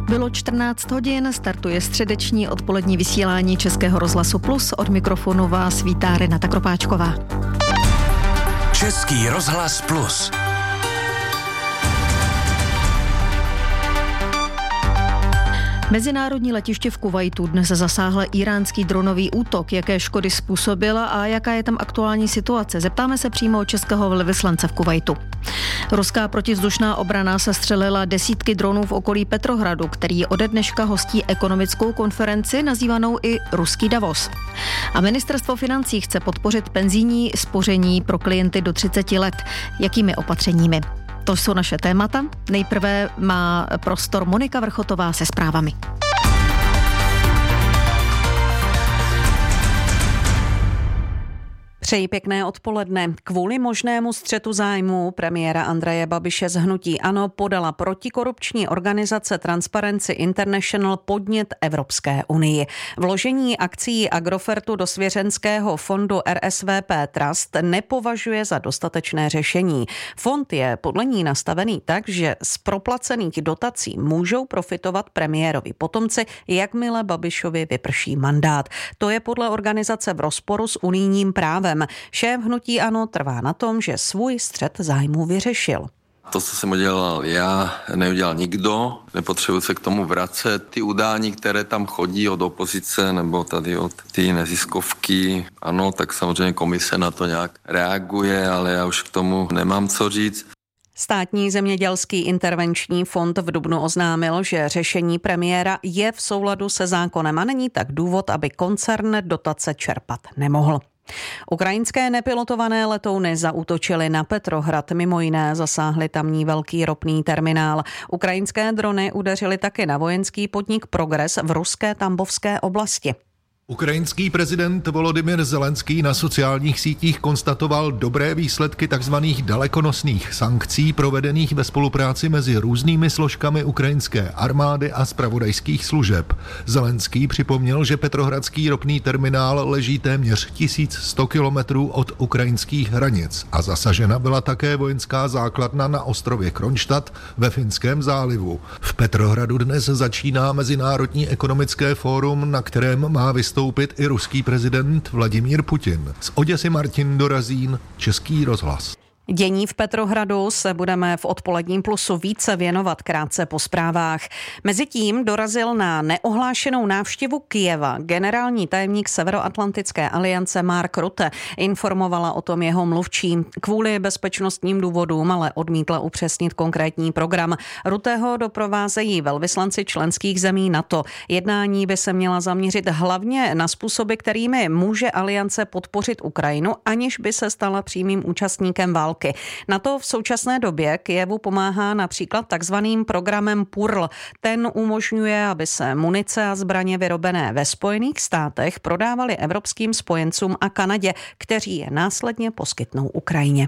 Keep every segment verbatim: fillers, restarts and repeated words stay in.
Bylo čtrnáct hodin, startuje středeční odpolední vysílání Českého rozhlasu Plus. Od mikrofonu vás vítá Renata Kropáčková. Český rozhlas Plus. Mezinárodní letiště v Kuvajtu dnes zasáhl íránský dronový útok. Jaké škody způsobila a jaká je tam aktuální situace? Zeptáme se přímo českého velvyslance v Kuvajtu. Ruská protivzdušná obrana sestřelila desítky dronů v okolí Petrohradu, který ode dneška hostí ekonomickou konferenci nazývanou i Ruský Davos. A ministerstvo financí chce podpořit penzijní spoření pro klienty do třiceti let. Jakými opatřeními? To jsou naše témata. Nejprve má prostor Monika Vrchotová se zprávami. Přeji pěkné odpoledne. Kvůli možnému střetu zájmů premiéra Andreje Babiše z hnutí ANO podala protikorupční organizace Transparency International podnět Evropské unii. Vložení akcií Agrofertu do svěřenského fondu R S V P Trust nepovažuje za dostatečné řešení. Fond je podle ní nastavený tak, že z proplacených dotací můžou profitovat premiérovi potomci, jakmile Babišovi vyprší mandát. To je podle organizace v rozporu s unijním právem. Šéf hnutí ANO trvá na tom, že svůj střet zájmů vyřešil. To, co jsem udělal já, neudělal nikdo, nepotřebuji se k tomu vracet. Ty udání, které tam chodí od opozice nebo tady od ty neziskovky, ano, tak samozřejmě komise na to nějak reaguje, ale já už k tomu nemám co říct. Státní zemědělský intervenční fond v dubnu oznámil, že řešení premiéra je v souladu se zákonem a není tak důvod, aby koncern dotace čerpat nemohl. Ukrajinské nepilotované letouny zaútočily na Petrohrad, mimo jiné zasáhly tamní velký ropný terminál. Ukrajinské drony udeřily taky na vojenský podnik Progres v ruské Tambovské oblasti. Ukrajinský prezident Volodymyr Zelenský na sociálních sítích konstatoval dobré výsledky tzv. Dalekonosných sankcí provedených ve spolupráci mezi různými složkami ukrajinské armády a zpravodajských služeb. Zelenský připomněl, že Petrohradský ropný terminál leží téměř tisíc sto kilometrů od ukrajinských hranic a zasažena byla také vojenská základna na ostrově Kronštat ve Finském zálivu. V Petrohradu dnes začíná Mezinárodní ekonomické fórum, na kterém má vystoupit Vystoupit i ruský prezident Vladimír Putin. Z Oděsy Martin Dorazín, Český rozhlas. Dění v Petrohradu se budeme v odpoledním Plusu více věnovat krátce po zprávách. Mezitím dorazil na neohlášenou návštěvu Kyjeva generální tajemník Severoatlantické aliance Mark Rutte. Informovala o tom jeho mluvčí. Kvůli bezpečnostním důvodům ale odmítla upřesnit konkrétní program. Rutteho doprovázejí velvyslanci členských zemí NATO. Jednání by se měla zaměřit hlavně na způsoby, kterými může aliance podpořit Ukrajinu, aniž by se stala přímým účastníkem války. Na to v současné době Kyjevu pomáhá například takzvaným programem P U R L. Ten umožňuje, aby se munice a zbraně vyrobené ve Spojených státech prodávaly evropským spojencům a Kanadě, kteří je následně poskytnou Ukrajině.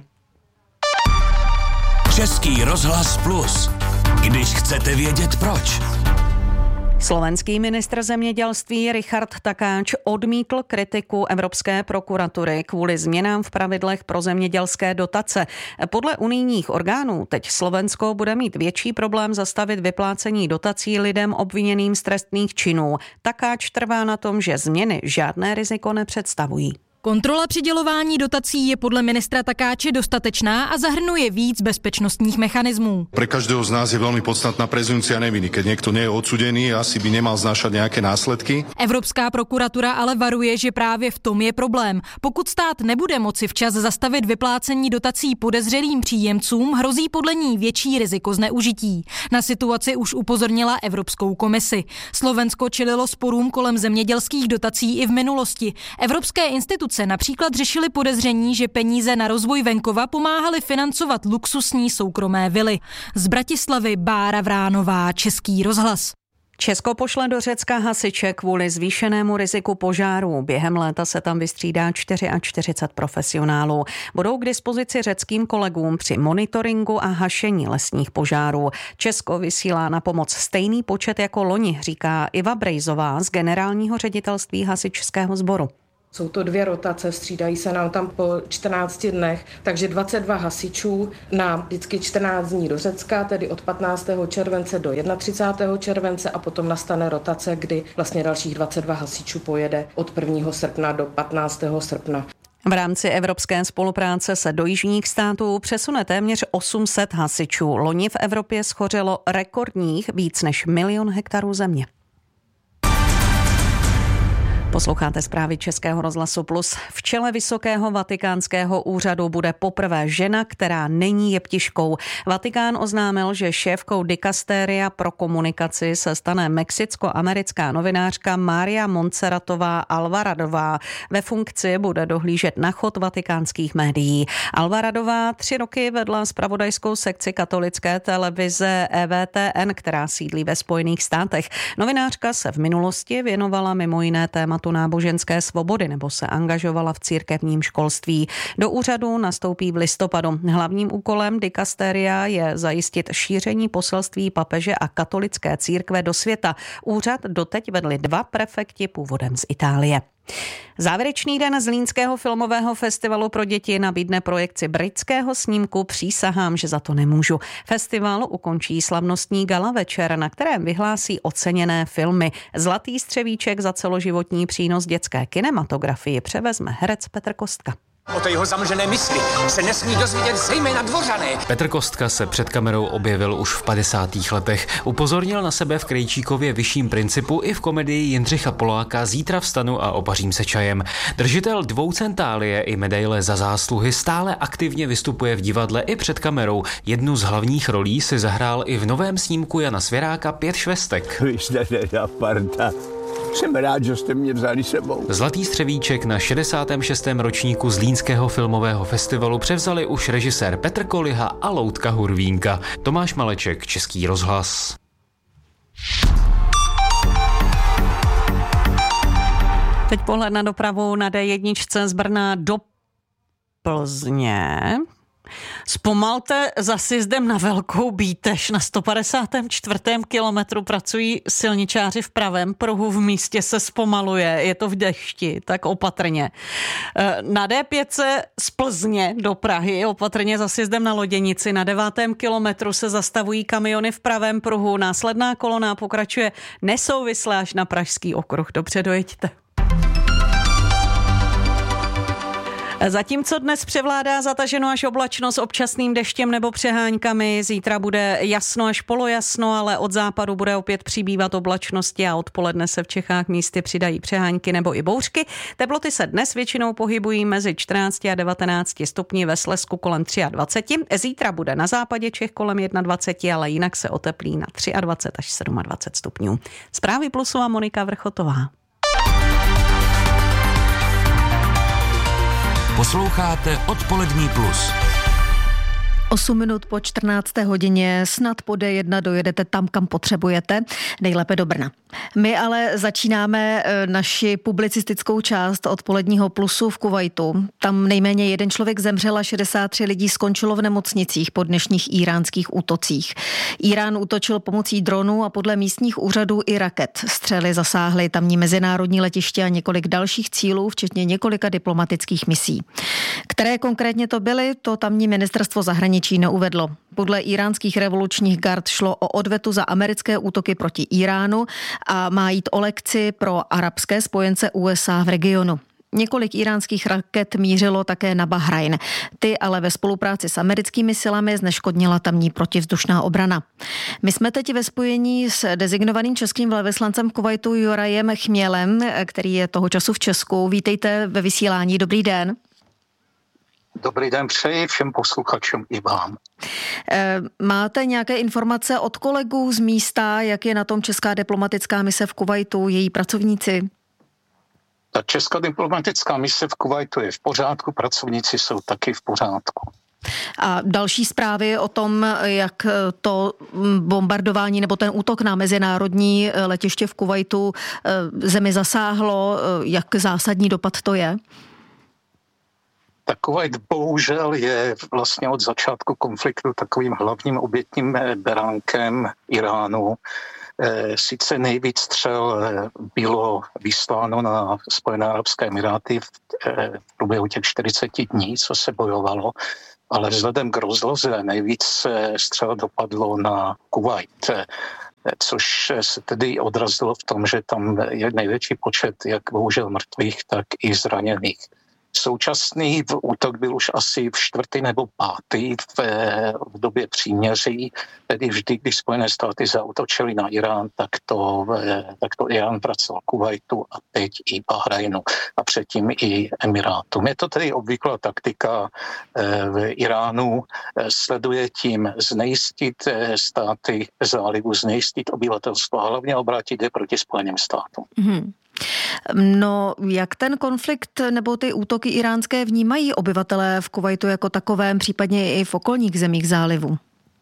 Český rozhlas Plus. Když chcete vědět proč. Slovenský ministr zemědělství Richard Takáč odmítl kritiku Evropské prokuratury kvůli změnám v pravidlech pro zemědělské dotace. Podle unijních orgánů teď Slovensko bude mít větší problém zastavit vyplácení dotací lidem obviněným z trestných činů. Takáč trvá na tom, že změny žádné riziko nepředstavují. Kontrola přidělování dotací je podle ministra Takáče dostatečná a zahrnuje víc bezpečnostních mechanismů. Pre každého z nás je veľmi podstatná prezumcia neviny. Keď niekto nie je odsúdený, asi by nemal znášať nejaké následky. Evropská prokuratura ale varuje, že právě v tom je problém. Pokud stát nebude moci včas zastavit vyplácení dotací podezřelým příjemcům, hrozí podle ní větší riziko zneužití. Na situaci už upozornila Evropskou komisi. Slovensko čelilo sporům kolem zemědělských dotací i v minulosti. Evropské instituce například řešili podezření, že peníze na rozvoj venkova pomáhaly financovat luxusní soukromé vily. Z Bratislavy Bára Vránová, Český rozhlas. Česko pošle do Řecka hasiče kvůli zvýšenému riziku požárů. Během léta se tam vystřídá čtyřicet čtyři profesionálů. Budou k dispozici řeckým kolegům při monitoringu a hašení lesních požárů. Česko vysílá na pomoc stejný počet jako loni, říká Iva Brejzová z generálního ředitelství hasičského sboru. Jsou to dvě rotace, střídají se nám tam po čtrnácti dnech, takže dvacet dva hasičů na vždycky čtrnáct dní do Řecka, tedy od patnáctého července do třicátého prvního července a potom nastane rotace, kdy vlastně dalších dvacet dva hasičů pojede od prvního srpna do patnáctého srpna. V rámci evropské spolupráce se do jižních států přesune téměř osm set hasičů. Loni v Evropě schořelo rekordních víc než milion hektarů země. Posloucháte zprávy Českého rozhlasu Plus. V čele Vysokého vatikánského úřadu bude poprvé žena, která není jeptiškou. Vatikán oznámil, že šéfkou dikastéria pro komunikaci se stane mexicko-americká novinářka Maria Montserratová Alvaradová. Ve funkci bude dohlížet na chod vatikánských médií. Alvaradová tři roky vedla zpravodajskou sekci katolické televize E V T N, která sídlí ve Spojených státech. Novinářka se v minulosti věnovala mimo jiné tématu náboženské svobody nebo se angažovala v církevním školství. Do úřadu nastoupí v listopadu. Hlavním úkolem dikastéria je zajistit šíření poselství papeže a katolické církve do světa. Úřad doteď vedli dva prefekti původem z Itálie. Závěrečný den Zlínského filmového festivalu pro děti nabídne projekci britského snímku Přísahám, že za to nemůžu. Festival ukončí slavnostní gala večer, na kterém vyhlásí oceněné filmy. Zlatý střevíček za celoživotní přínos dětské kinematografii převezme herec Petr Kostka. O té jeho zamlžené mysli se nesmí dozvědět zejména dvořané. Petr Kostka se před kamerou objevil už v padesátých letech. Upozornil na sebe v Krejčíkově Vyšším principu i v komedii Jindřicha Poláka Zítra vstanu a opařím se čajem. Držitel dvou centálie i medaile za zásluhy stále aktivně vystupuje v divadle i před kamerou. Jednu z hlavních rolí si zahrál i v novém snímku Jana Svěráka Pět švestek. Vy jste teda parta. Jsem rád, že jste mě vzali sebou. Zlatý střevíček na šedesátém šestém ročníku Zlínského filmového festivalu převzali už režisér Petr Koliha a Loutka Hurvínka. Tomáš Maleček, Český rozhlas. Teď pohled na dopravu na D jedna z Brna do Plzně. Zpomalte za sjezdem na Velkou Bítež. Na sto padesátém čtvrtém kilometru pracují silničáři v pravém pruhu, v místě se zpomaluje, je to v dešti, tak opatrně. Na D pět z Plzně do Prahy opatrně za sjezdem na Loděnici. Na devátém kilometru se zastavují kamiony v pravém pruhu. Následná kolona pokračuje nesouvisle až na Pražský okruh. Dobře, dojeďte. Zatímco dnes převládá zataženo až oblačno s občasným deštěm nebo přeháňkami, zítra bude jasno až polojasno, ale od západu bude opět přibývat oblačnosti a odpoledne se v Čechách místy přidají přeháňky nebo i bouřky. Teploty se dnes většinou pohybují mezi čtrnácti a devatenácti stupni, ve Slezsku kolem dvacet tři. Zítra bude na západě Čech kolem dvacet jedna, ale jinak se oteplí na dvacet tři až dvacet sedm stupňů. Zprávy Plusu a Monika Vrchotová. Posloucháte Odpolední plus. osm minut po čtrnácté hodině, snad po D jedna dojedete tam, kam potřebujete, nejlépe do Brna. My ale začínáme naši publicistickou část Odpoledního plusu v Kuvajtu. Tam nejméně jeden člověk zemřel a šedesát tři lidí skončilo v nemocnicích po dnešních íránských útocích. Irán útočil pomocí dronů a podle místních úřadů i raket. Střely zasáhly tamní mezinárodní letiště a několik dalších cílů, včetně několika diplomatických misí. Které konkrétně to byly, to tamní ministerstvo zahraničí neuvedlo. Podle iránských revolučních gard šlo o odvetu za americké útoky proti Iránu a má jít o lekci pro arabské spojence U S A v regionu. Několik iránských raket mířilo také na Bahrajn. Ty ale ve spolupráci s americkými silami zneškodnila tamní protivzdušná obrana. My jsme teď ve spojení s designovaným českým velvyslancem Kuvajtu Jurajem Chmělem, který je toho času v Česku. Vítejte ve vysílání. Dobrý den. Dobrý den přeji všem posluchačům i vám. Máte nějaké informace od kolegů z místa, jak je na tom česká diplomatická mise v Kuvajtu, její pracovníci? Ta česká diplomatická mise v Kuvajtu je v pořádku, pracovníci jsou taky v pořádku. A další zprávy o tom, jak to bombardování nebo ten útok na mezinárodní letiště v Kuvajtu zemi zasáhlo, jak zásadní dopad to je? Tak Kuvajt bohužel je vlastně od začátku konfliktu takovým hlavním obětním beránkem Iránu. Sice nejvíc střel bylo vysláno na Spojené arabské emiráty v průběhu těch čtyřiceti dní, co se bojovalo, ale vzhledem k rozloze nejvíc střel dopadlo na Kuvajt, což se tedy odrazilo v tom, že tam je největší počet jak bohužel mrtvých, tak i zraněných. Současný útok byl už asi v čtvrtý nebo pátý v, v době příměří, tedy vždy, když Spojené státy zaútočily na Irán, tak to, tak to Irán vracel Kuvajtu a teď i Bahrajnu a předtím i Emirátům. Je to tedy obvyklá taktika v Iránu, sleduje tím znejistit státy zálivu, znejistit obyvatelstvo a hlavně obrátit je proti Spojeným státům. Hmm. No, jak ten konflikt nebo ty útoky iránské vnímají obyvatelé v Kuvajtu jako takovém, případně i v okolních zemích zálivu?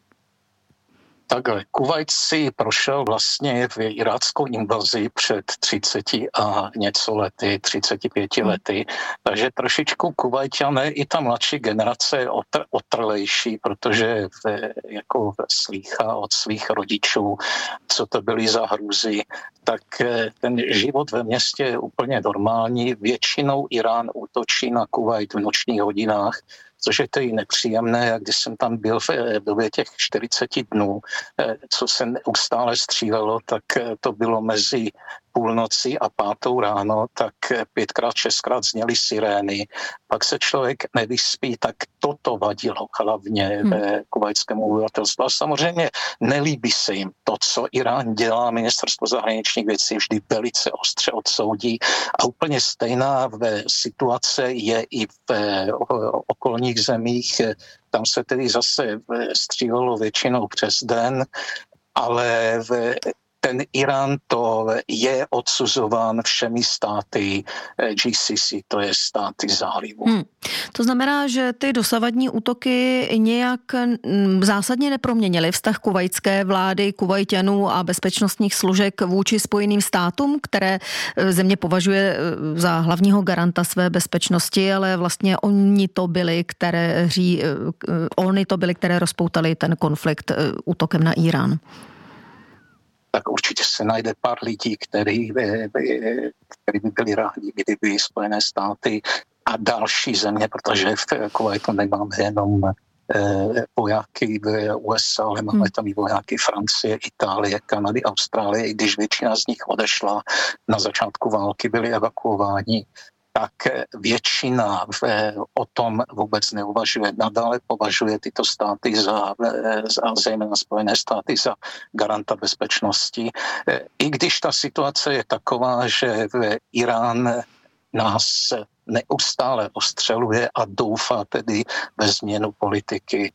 Takhle, Kuvajt si prošel vlastně v iráckou invazi před třiceti a něco lety, třiceti pěti lety, takže trošičku Kuvajťané i ta mladší generace je otr, otrlejší, protože v, jako slýchá od svých rodičů, co to byly za hrůzy, tak ten život ve městě je úplně normální. Většinou Irán útočí na Kuvajt v nočních hodinách, což je tedy nepříjemné, jak když jsem tam byl v době těch čtyřiceti dnů, co se neustále střílelo, tak to bylo mezi půlnoci a pátou ráno, tak pětkrát, šestkrát zněly sirény. Pak se člověk nevyspí, tak toto vadilo hlavně hmm. ve kuvajskému obyvatelstvu. A samozřejmě nelíbí se jim to, co Irán dělá. Ministerstvo zahraničních věcí vždy velice ostře odsoudí. A úplně stejná situace je i v okolních zemích. Tam se tedy zase střílelo většinou přes den, ale v ten Irán to je odsuzován všemi státy G C C, to je státy zálivu. Hmm. To znamená, že ty dosavadní útoky nějak zásadně neproměnily vztah kuvajtské vlády, Kuvajťanů a bezpečnostních složek vůči Spojeným státům, které země považuje za hlavního garanta své bezpečnosti, ale vlastně oni to byli, které, ří, oni to byli, které rozpoutali ten konflikt útokem na Irán. Tak určitě se najde pár lidí, který by, který by byli rádi, kdyby Spojené státy a další země, protože v Kuvajtu nemáme jenom vojáky v U S A, ale máme tam i vojáky Francie, Itálie, Kanady, Austrálie, i když většina z nich odešla na začátku války, byli evakuováni, tak většina o tom vůbec neuvažuje. Nadále považuje tyto státy za, za zejména Spojené státy za garanta bezpečnosti. I když ta situace je taková, že Irán nás neustále ostřeluje a doufá tedy ve změnu politiky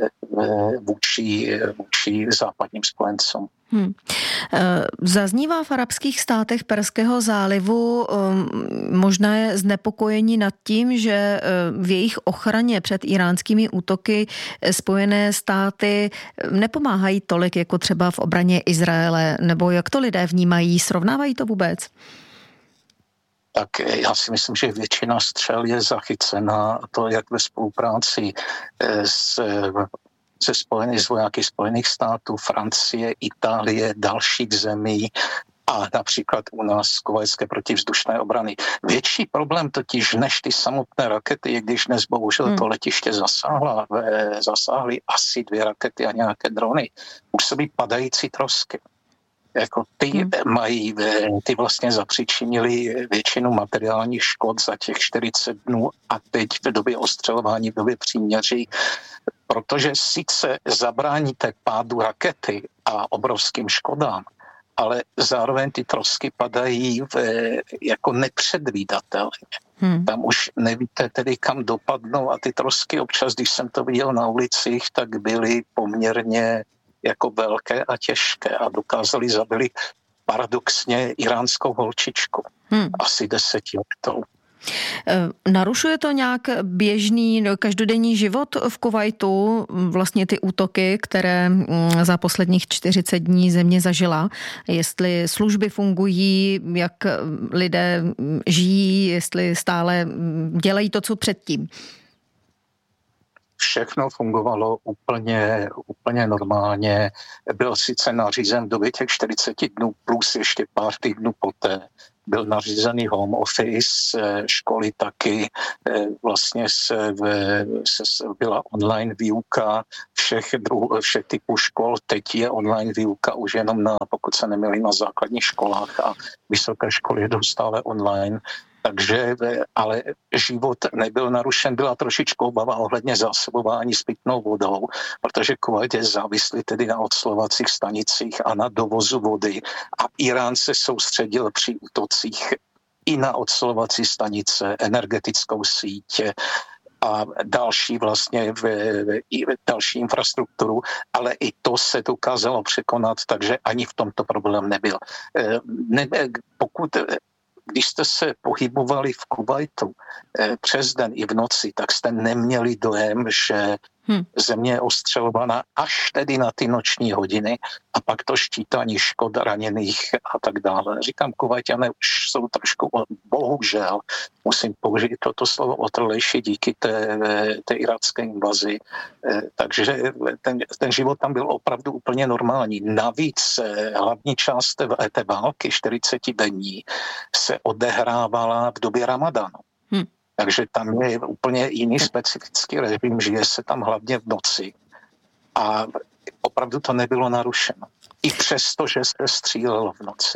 vůči, vůči západním spojencům. Hmm. Zaznívá v arabských státech Perského zálivu možná je znepokojení nad tím, že v jejich ochraně před iránskými útoky Spojené státy nepomáhají tolik jako třeba v obraně Izraele, nebo jak to lidé vnímají, srovnávají to vůbec? Tak já si myslím, že většina střel je zachycena, to jak ve spolupráci s se spojený z vojáky Spojených států, Francie, Itálie, dalších zemí a například u nás kuvajtské protivzdušné obrany. Větší problém totiž než ty samotné rakety, i když dnes bohužel hmm. to letiště zasáhla, zasáhly asi dvě rakety a nějaké drony, působí padající trosky. Jako ty hmm. mají, ty vlastně zapříčinili většinu materiálních škod za těch čtyřicet dnů a teď v době ostřelování, v době příměří, protože sice zabráníte pádu rakety a obrovským škodám, ale zároveň ty trosky padají v, jako nepředvídatelně. Hmm. Tam už nevíte tedy, kam dopadnou a ty trosky občas, když jsem to viděl na ulicích, tak byly poměrně jako velké a těžké a dokázali zabili paradoxně iránskou holčičku. Hmm. Asi desetiletou. Narušuje to nějak běžný každodenní život v Kuvajtu, vlastně ty útoky, které za posledních čtyřicet dní země zažila? Jestli služby fungují, jak lidé žijí, jestli stále dělají to, co předtím? všechno fungovalo úplně, úplně normálně. Byl sice nařízen v době těch čtyřicet dnů plus ještě pár týdnů poté. Byl nařízený home office, školy taky, vlastně se, se byla online výuka všech, druh, všech typů škol. Teď je online výuka už jenom na, pokud se nemýlím, na základních školách a vysoké školy jdou stále online. Takže, ale život nebyl narušen, byla trošičku obava ohledně zásobování s pitnou vodou, protože Kuvajt je závislý tedy na odslovacích stanicích a na dovozu vody a Irán se soustředil při útocích i na odslovací stanice, energetickou síť a další vlastně v, v, v další infrastrukturu, ale i to se dokázalo překonat, takže ani v tomto problém nebyl. Ne, pokud Když jste se pohybovali v Kuvajtu eh, přes den i v noci, tak jste neměli dojem, že hmm. země je ostřelovaná až tedy na ty noční hodiny a pak to štítání škod raněných a tak dále. Říkám, Kuvajťané už jsou trošku, bohužel, musím použít toto slovo otrlejší díky té, té irácké invazi. Eh, takže ten, ten život tam byl opravdu úplně normální. Navíc eh, hlavní část té, té války čtyřicetidenní se odehrávala v době Ramadánu. Hmm. Takže tam je úplně jiný specifický režim, žije se tam hlavně v noci. A opravdu to nebylo narušeno. I přesto, že se střílelo v noci.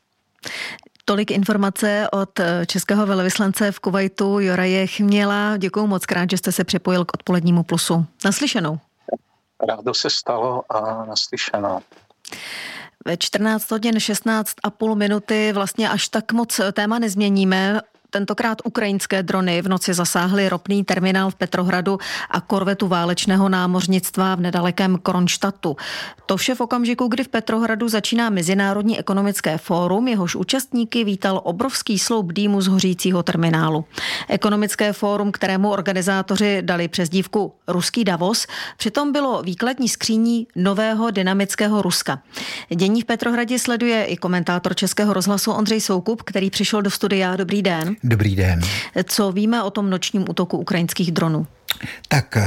Tolik informace od českého velvyslance v Kuvajtu Joraje Chměla. Děkuju moc krát, že jste se připojil k odpolednímu plusu. Naslyšenou. Rádo se stalo a naslyšenou. Ve čtrnáct hodin šestnáct a půl minuty vlastně až tak moc téma nezměníme. Tentokrát ukrajinské drony v noci zasáhly ropný terminál v Petrohradu a korvetu válečného námořnictva v nedalekém Kronštadtu. To vše v okamžiku, kdy v Petrohradu začíná Mezinárodní ekonomické fórum, jehož účastníky vítal obrovský sloup dýmu z hořícího terminálu. Ekonomické fórum, kterému organizátoři dali přezdívku Ruský Davos, přitom bylo výkladní skříní nového dynamického Ruska. Dění v Petrohradě sleduje i komentátor Českého rozhlasu Ondřej Soukup, který přišel do studia. Dobrý den. Dobrý den. Co víme o tom nočním útoku ukrajinských dronů? Tak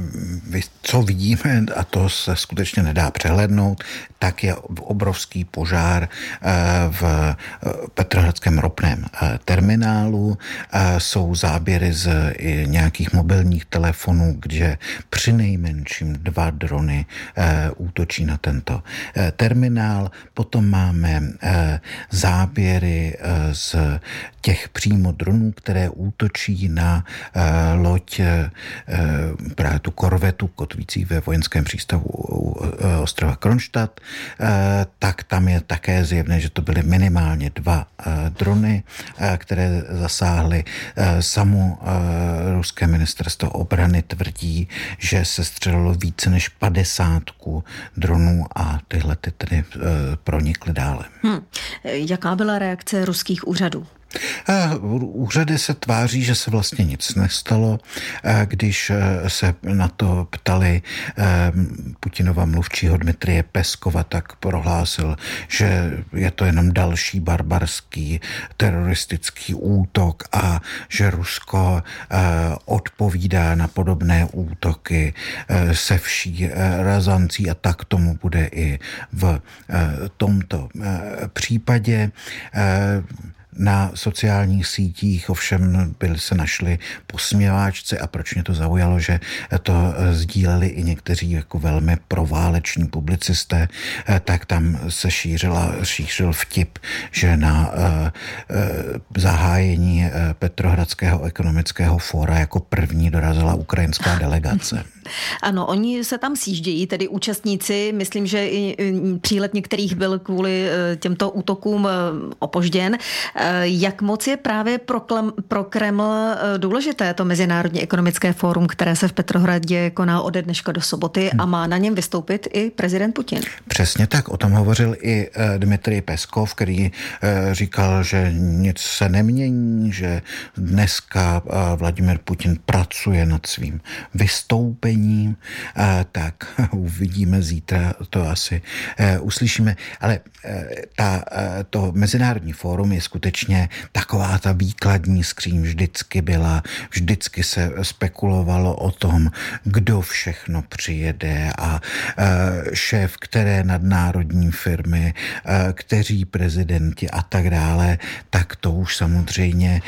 co vidíme, a to se skutečně nedá přehlédnout, tak je obrovský požár v petrohradském ropném terminálu. Jsou záběry z nějakých mobilních telefonů, kde přinejmenším dva drony útočí na tento terminál. Potom máme záběry z těch přímo dronů, které útočí na loď, právě tu korvetu kotvící ve vojenském přístavu ostrova Kronštadt, tak tam je také zjevné, že to byly minimálně dva drony, které zasáhly. Samo ruské ministerstvo obrany tvrdí, že se střelilo více než padesátku dronů a tyhle ty tedy pronikly dále. Hmm. Jaká byla reakce ruských úřadů? Úřady se tváří, že se vlastně nic nestalo. Když se na to ptali Putinova mluvčího Dmitryje Peskova, tak prohlásil, že je to jenom další barbarský teroristický útok a že Rusko odpovídá na podobné útoky se vší razancí a tak tomu bude i v tomto případě. Na sociálních sítích ovšem byli se našli posměváčci a proč mě to zaujalo, že to sdíleli i někteří jako velmi prováleční publicisté, tak tam se šířila, šířil vtip, že na uh, uh, zahájení Petrohradského ekonomického fóra jako první dorazila ukrajinská delegace. Ano, oni se tam sjíždějí, tedy účastníci, myslím, že i přílet některých byl kvůli těmto útokům opožděn. Jak moc je právě pro, Klem, pro Kreml důležité to Mezinárodní ekonomické fórum, které se v Petrohradě koná ode dneška do soboty a má na něm vystoupit i prezident Putin? Přesně tak, o tom hovořil i Dmitrij Peskov, který říkal, že nic se nemění, že dneska Vladimir Putin pracuje nad svým vystoupením školením, tak uvidíme zítra, to asi uslyšíme. Ale ta, to Mezinárodní fórum je skutečně taková ta výkladní skříň, vždycky byla, vždycky se spekulovalo o tom, kdo všechno přijede a šéf které nadnárodní firmy, kteří prezidenti a tak dále, tak to už samozřejmě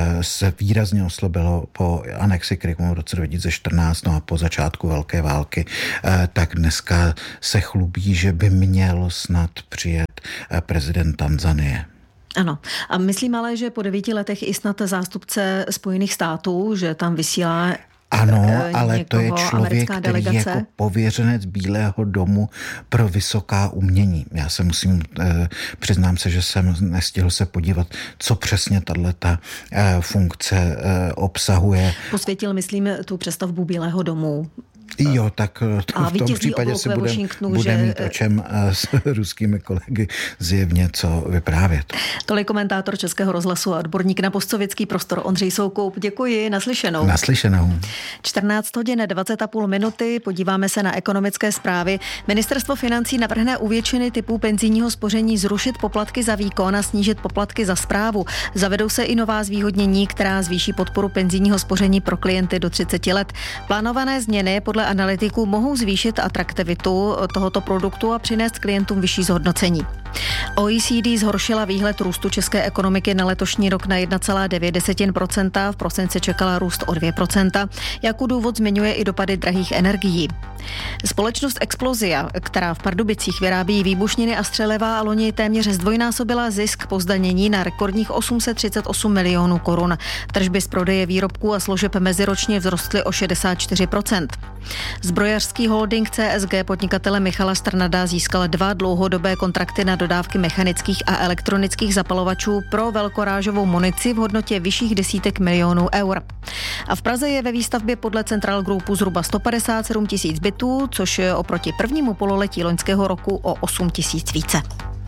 se výrazně oslabilo po anexi Krymu v roce dva tisíce čtrnáct, no a po začátku velké války, tak dneska se chlubí, že by měl snad přijet prezident Tanzanie. Ano. A myslím ale, že po devíti letech i snad zástupce Spojených států, že tam vysílá Ano, ale to je člověk, který je jako pověřenec Bílého domu pro vysoká umění. Já se musím, eh, přiznám se, že jsem nestihl se podívat, co přesně tato eh, funkce eh, obsahuje. Posvětil, myslím, tu přestavbu Bílého domu. Jo, tak to v tom případě si budeme bude mít o čem s ruskými kolegy zjevně co vyprávět. Tolik komentátor Českého rozhlasu a odborník na postsovětský prostor Ondřej Soukup. Děkuji, naslyšenou. Naslyšenou. čtrnáct hodin dvacet a půl minuty, podíváme se na ekonomické zprávy. Ministerstvo financí navrhne u většiny typů penzijního spoření zrušit poplatky za výkon a snížit poplatky za správu. Zavedou se i nová zvýhodnění, která zvýší podporu penzijního spoření pro klienty do třicet let. Plánované změny podle analytiků mohou zvýšit atraktivitu tohoto produktu a přinést klientům vyšší zhodnocení. O E C D zhoršila výhled růstu české ekonomiky na letošní rok na jedna celá devět procenta, v prosinci čekala růst o dvě procenta. Jako důvod zmiňuje i dopady drahých energií. Společnost Explosia, která v Pardubicích vyrábí výbušniny a střeliva, loni téměř zdvojnásobila zisk po zdanění na rekordních osm set třicet osm milionů korun. Tržby z prodeje výrobků a služeb meziročně vzrostly o šedesát čtyři procent. Zbrojařský holding C S G podnikatele Michala Strnada získal dva dlouhodobé kontrakty na dodávky mechanických a elektronických zapalovačů pro velkorážovou munici v hodnotě vyšších desítek milionů eur. A v Praze je ve výstavbě podle Central Groupu zhruba sto padesát sedm tisíc bytů, což je oproti prvnímu pololetí loňského roku o osm tisíc více.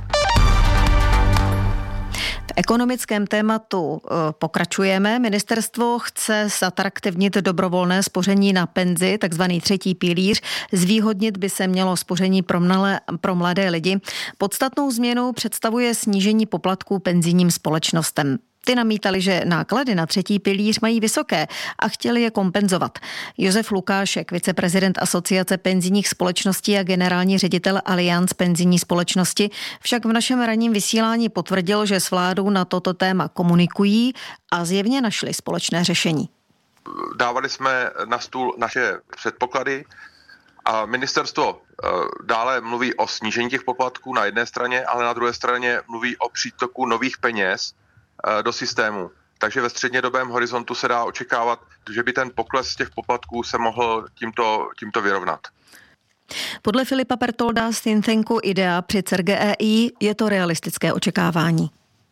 V ekonomickém tématu pokračujeme. Ministerstvo chce zatraktivnit dobrovolné spoření na penzi, takzvaný třetí pilíř. Zvýhodnit by se mělo spoření pro, mnale, pro mladé lidi. Podstatnou změnou představuje snížení poplatků penzijním společnostem. Ty namítali, že náklady na třetí pilíř mají vysoké a chtěli je kompenzovat. Josef Lukášek, viceprezident Asociace penzijních společností a generální ředitel Allianz penzijní společnosti, však v našem ranním vysílání potvrdil, že s vládou na toto téma komunikují a zjevně našli společné řešení. Dávali jsme na stůl naše předpoklady a ministerstvo dále mluví o snížení těch poplatků na jedné straně, ale na druhé straně mluví o přítoku nových peněz do systému. Takže ve střednědobém horizontu se dá očekávat, že by ten pokles těch poplatků se mohl tímto, tímto vyrovnat. Podle Filipa Pertolda z think tanku IDEA při C E R G E I je to realistické očekávání.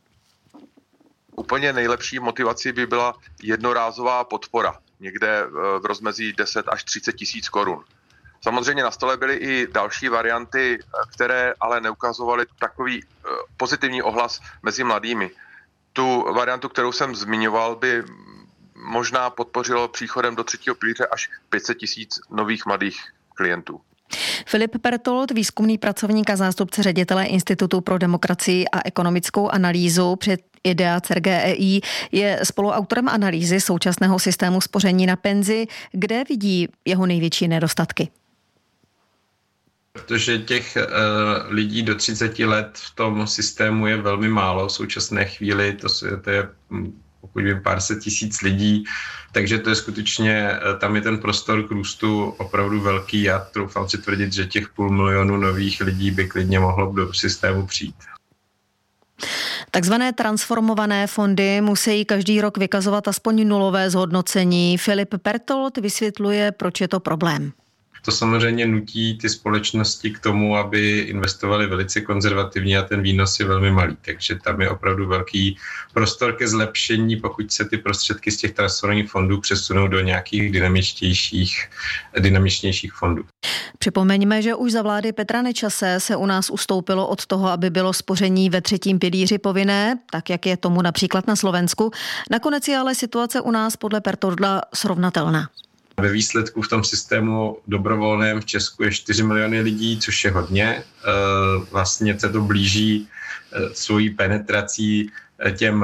Úplně nejlepší motivací by byla jednorázová podpora, někde v rozmezí deset až třicet tisíc korun. Samozřejmě na stole byly i další varianty, které ale neukazovaly takový pozitivní ohlas mezi mladými. Tu variantu, kterou jsem zmiňoval, by možná podpořilo příchodem do třetího pilíře až pět set tisíc nových mladých klientů. Filip Pertold, výzkumný pracovník a zástupce ředitele Institutu pro demokracii a ekonomickou analýzu před IDEA C E R G E I, je spoluautorem analýzy současného systému spoření na penzi. Kde vidí jeho největší nedostatky? Protože těch uh, lidí do třicet let v tom systému je velmi málo v současné chvíli, to, to je pokud vím pár set tisíc lidí, takže to je skutečně, tam je ten prostor k růstu opravdu velký. Já troufám si tvrdit, že těch půl milionu nových lidí by klidně mohlo do systému přijít. Takzvané transformované fondy musí každý rok vykazovat aspoň nulové zhodnocení. Filip Pertold vysvětluje, proč je to problém. To samozřejmě nutí ty společnosti k tomu, aby investovali velice konzervativně a ten výnos je velmi malý. Takže tam je opravdu velký prostor ke zlepšení, pokud se ty prostředky z těch transformovaných fondů přesunou do nějakých dynamičtějších, dynamičnějších fondů. Připomeňme, že už za vlády Petra Nečase se u nás ustoupilo od toho, aby bylo spoření ve třetím pilíři povinné, tak jak je tomu například na Slovensku. Nakonec je ale situace u nás podle Pertolda srovnatelná. Ve výsledku v tom systému dobrovolném v Česku je čtyři miliony lidí, což je hodně. Vlastně se to blíží svojí penetrací těm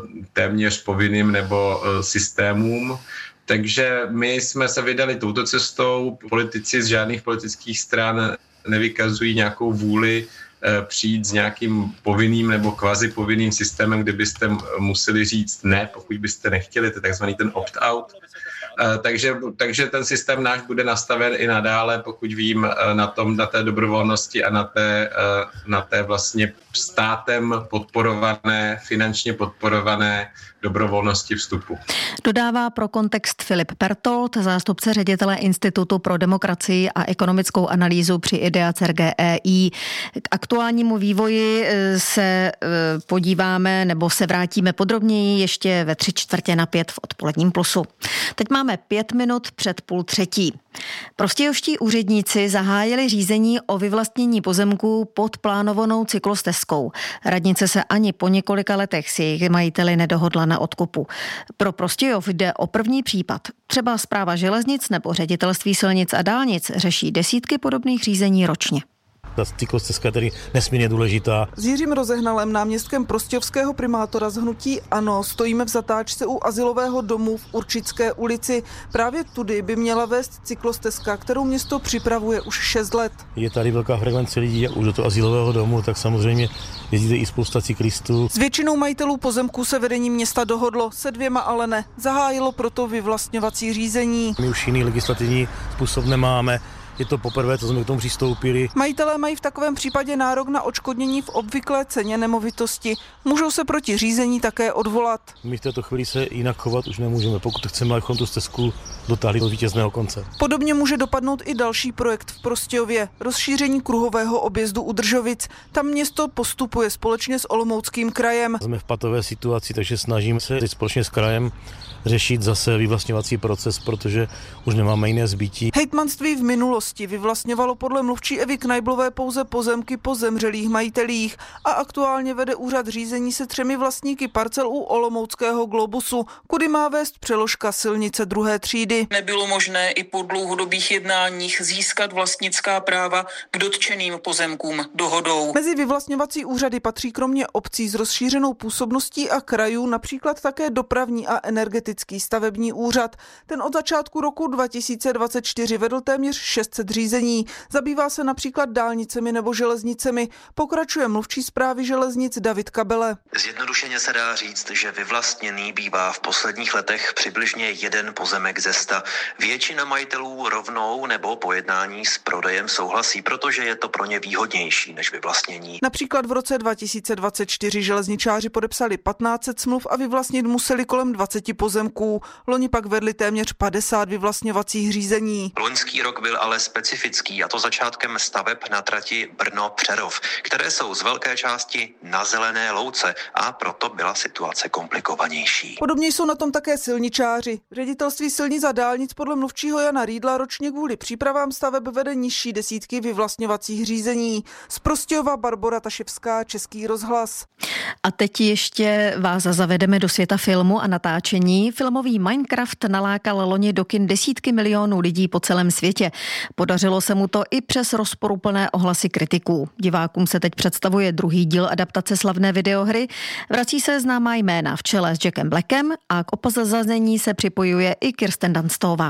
téměř povinným nebo systémům. Takže my jsme se vydali touto cestou. Politici z žádných politických stran nevykazují nějakou vůli přijít s nějakým povinným nebo kvazi povinným systémem, kde byste museli říct ne, pokud byste nechtěli, to je takzvaný ten opt-out. Takže, takže ten systém náš bude nastaven i nadále, pokud vím, na tom, na té dobrovolnosti a na té, na té vlastně státem podporované, finančně podporované dobrovolnosti vstupu. Dodává pro kontext Filip Pertold, zástupce ředitele Institutu pro demokracii a ekonomickou analýzu při IDEA C E R G E I. K aktuálnímu vývoji se podíváme nebo se vrátíme podrobněji ještě ve tři čtvrtě na pět v odpoledním plusu. Teď máme pět minut před půl třetí. Prostějovští úředníci zahájili řízení o vyvlastnění pozemků pod plánovanou cyklostezkou. Radnice se ani po několika letech s jejich majiteli nedohodla na odkupu. Pro Prostějov jde o první případ. Třeba Správa železnic nebo Ředitelství silnic a dálnic řeší desítky podobných řízení ročně. Ta cyklostezka je tedy nesmírně důležitá. S Jiřím Rozehnalem, náměstkem prostějovského primátora z hnutí ANO, stojíme v zatáčce u azylového domu v Určické ulici. Právě tudy by měla vést cyklostezka, kterou město připravuje už šest let. Je tady velká frekvence lidí už do toho azylového domu, tak samozřejmě jezdíte i spousta cyklistů. S většinou majitelů pozemků se vedení města dohodlo, se dvěma ale ne. Zahájilo proto vyvlastňovací řízení. My už jiný legislativní způsob nemáme. Je to poprvé, co jsme k tomu přistoupili. Majitelé mají v takovém případě nárok na odškodnění v obvyklé ceně nemovitosti. Můžou se proti řízení také odvolat. My v této chvíli se jinak chovat už nemůžeme, pokud chceme, abychom tu stezku dotáhli do vítězného konce. Podobně může dopadnout i další projekt v Prostějově. Rozšíření kruhového objezdu u Držovic. Tam město postupuje společně s Olomouckým krajem. Jsme v patové situaci, takže snažíme se společně s krajem řešit zase vyvlastňovací proces, protože už nemáme jiné zbytí. Hejtmanství v minulosti vyvlastňovalo podle mluvčí Evy Knajblové pouze pozemky po zemřelých majitelích a aktuálně vede úřad řízení se třemi vlastníky parcel u Olomouckého Globusu, kudy má vést přeložka silnice druhé třídy. Nebylo možné i po dlouhodobých jednáních získat vlastnická práva k dotčeným pozemkům dohodou. Mezi vyvlastňovací úřady patří kromě obcí s rozšířenou působností a krajů například také dopravní a energetický stavební úřad. Ten od začátku roku dva tisíce dvacet čtyři vedl téměř šest set řízení. Zabývá se například dálnicemi nebo železnicemi. Pokračuje mluvčí správy železnic David Kabele. Zjednodušeně se dá říct, že vyvlastněný bývá v posledních letech přibližně jeden pozemek ze sta. Většina majitelů rovnou nebo po jednání s prodejem souhlasí, protože je to pro ně výhodnější než vyvlastnění. Například v roce dva tisíce dvacet čtyři železničáři podepsali patnáct set smluv a vyvlastnit museli kolem dvacet pozemků. Loni pak vedli téměř padesát vyvlastňovacích řízení. Loňský rok byl ale specifický, a to začátkem staveb na trati Brno-Přerov, které jsou z velké části na zelené louce a proto byla situace komplikovanější. Podobně jsou na tom také silničáři. Ředitelství silnic a dálnic podle mluvčího Jana Rýdla ročně kvůli přípravám staveb vede nižší desítky vyvlastňovacích řízení. Z Prostějova Barbora Taševská, Český rozhlas. A teď ještě vás zavedeme do světa filmu a natáčení. Filmový Minecraft nalákal loni do kin desítky milionů lidí po celém světě. Podařilo se mu to i přes rozporuplné ohlasy kritiků. Divákům se teď představuje druhý díl adaptace slavné videohry. Vrací se známá jména v čele s Jackem Blackem a k opozazení se připojuje i Kirsten Dunstová.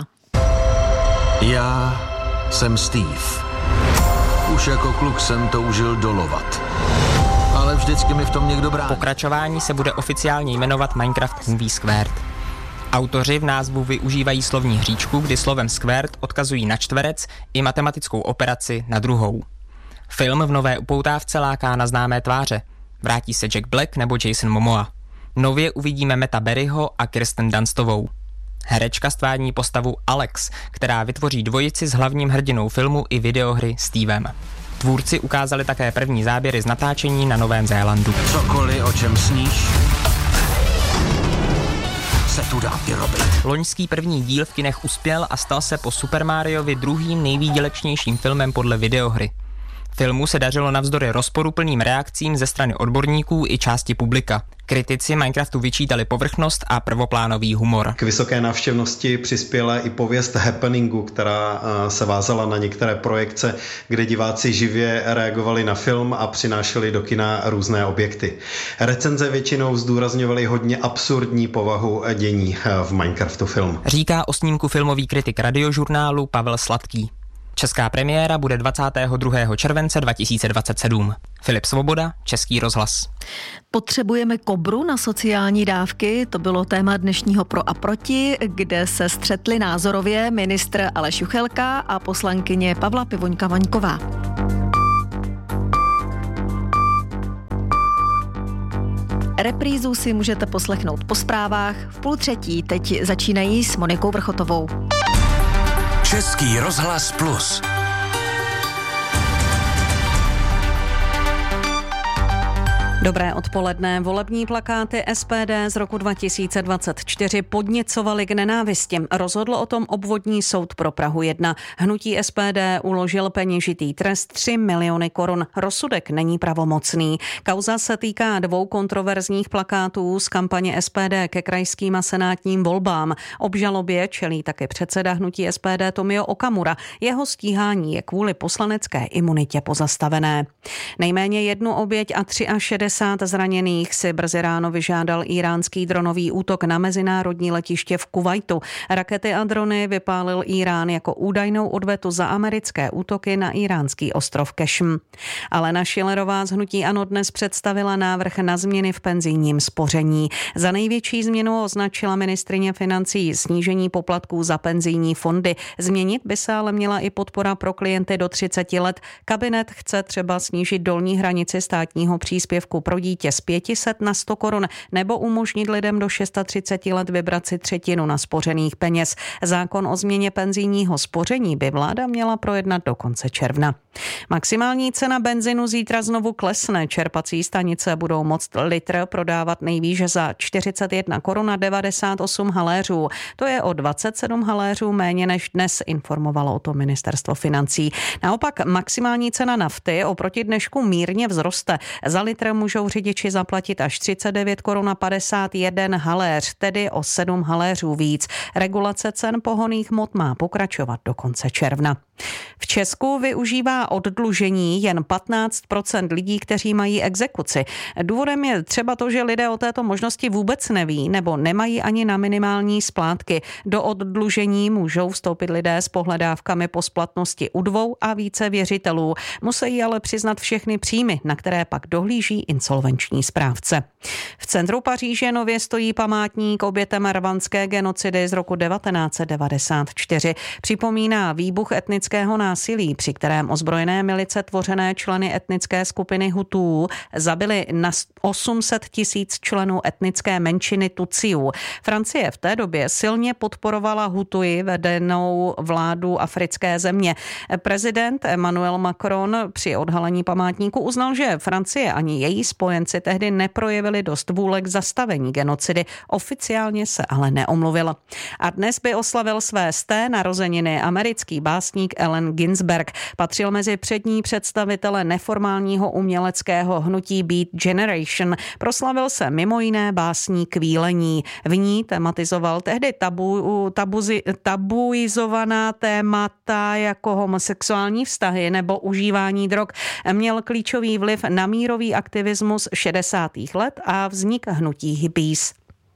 Já jsem Steve. Už jako kluk jsem toužil dolovat. Ale vždycky mi v tom někdo brání. Pokračování se bude oficiálně jmenovat Minecraft Movie Squared. Autoři v názvu využívají slovní hříčku, kdy slovem squared odkazují na čtverec i matematickou operaci na druhou. Film v nové upoutávce láká na známé tváře. Vrátí se Jack Black nebo Jason Momoa. Nově uvidíme Meta Berryho a Kirsten Dunstovou. Herečka stvární postavu Alex, která vytvoří dvojici s hlavním hrdinou filmu i videohry Stevem. Tvůrci ukázali také první záběry z natáčení na Novém Zélandu. Cokoliv, o čem sníš, se tu dá vyrobit. Loňský první díl v kinech uspěl a stal se po Super Mariovi druhým nejvýdělečnějším filmem podle videohry. Filmu se dařilo navzdory rozporuplným reakcím ze strany odborníků i části publika. Kritici Minecraftu vyčítali povrchnost a prvoplánový humor. K vysoké návštěvnosti přispěla i pověst happeningu, která se vázala na některé projekce, kde diváci živě reagovali na film a přinášeli do kina různé objekty. Recenze většinou zdůrazňovaly hodně absurdní povahu dění v Minecraftu film. Říká o snímku filmový kritik Radiožurnálu Pavel Sladký. Česká premiéra bude dvacátého druhého července dva tisíce dvacet sedm. Filip Svoboda, Český rozhlas. Potřebujeme Kobru na sociální dávky, to bylo téma dnešního Pro a proti, kde se střetli názorově ministr Aleš Juchelka a poslankyně Pavla Pivoňka-Vaňková. Reprízu si můžete poslechnout po zprávách. V půl třetí teď začínají s Monikou Vrchotovou. Český rozhlas plus. Dobré odpoledne. Volební plakáty S P D z roku dva tisíce dvacet čtyři podněcovaly k nenávisti. Rozhodl o tom obvodní soud pro Prahu jedna. Hnutí S P D uložil peněžitý trest tři miliony korun. Rozsudek není pravomocný. Kauza se týká dvou kontroverzních plakátů z kampaně S P D ke krajským a senátním volbám. Obžalobě čelí také předseda hnutí S P D Tomio Okamura. Jeho stíhání je kvůli poslanecké imunitě pozastavené. Nejméně jednu oběť a šedesát tři zraněných si brzy ráno vyžádal íránský dronový útok na mezinárodní letiště v Kuvajtu. Rakety a drony vypálil Írán jako údajnou odvetu za americké útoky na íránský ostrov Kešm. Alena Schillerová z hnutí ANO dnes představila návrh na změny v penzijním spoření. Za největší změnu označila ministryně financí snížení poplatků za penzijní fondy. Změnit by se ale měla i podpora pro klienty do třicet let. Kabinet chce třeba snížit dolní hranici státního příspěvku pro dítě z pět set na sto korun nebo umožnit lidem do třicet šest let vybrat si třetinu na spořených peněz. Zákon o změně penzijního spoření by vláda měla projednat do konce června. Maximální cena benzinu zítra znovu klesne. Čerpací stanice budou moct litr prodávat nejvýš za čtyřicet jedna korun a devadesát osm haléřů. To je o dvacet sedm haléřů méně než dnes, informovalo o tom ministerstvo financí. Naopak maximální cena nafty oproti dnešku mírně vzroste. Za litr můžou řidiči zaplatit až třicet devět korun a padesát jedna haléř, tedy o sedm haléřů víc. Regulace cen pohonných hmot má pokračovat do konce června. V Česku využívá oddlužení jen patnáct procent lidí, kteří mají exekuci. Důvodem je třeba to, že lidé o této možnosti vůbec neví nebo nemají ani na minimální splátky. Do oddlužení můžou vstoupit lidé s pohledávkami po splatnosti u dvou a více věřitelů. Musí ale přiznat všechny příjmy, na které pak dohlíží insolvenční správce. V centru Paříže nově stojí památník obětem rwandské genocidy z roku devatenáct set devadesát čtyři. Připomíná výbuch etnického násilí, při kterém ozbrojené milice tvořené členy etnické skupiny Hutů zabili na osm set tisíc členů etnické menšiny Tutsiů. Francie v té době silně podporovala Hutuji vedenou vládu africké země. Prezident Emmanuel Macron při odhalení památníku uznal, že Francie ani její spojenci tehdy neprojevili dost vůle k zastavení genocidy. Oficiálně se ale neomluvil. A dnes by oslavil své sté narozeniny americký básník Allen Ginsberg. Patřil mezi přední představitele neformálního uměleckého hnutí Beat Generation. Proslavil se mimo jiné básní Kvílení. V ní tematizoval tehdy tabu, tabuzi, tabuizovaná témata jako homosexuální vztahy nebo užívání drog. Měl klíčový vliv na mírový aktivismus šedesátých let a vznik hnutí hippies.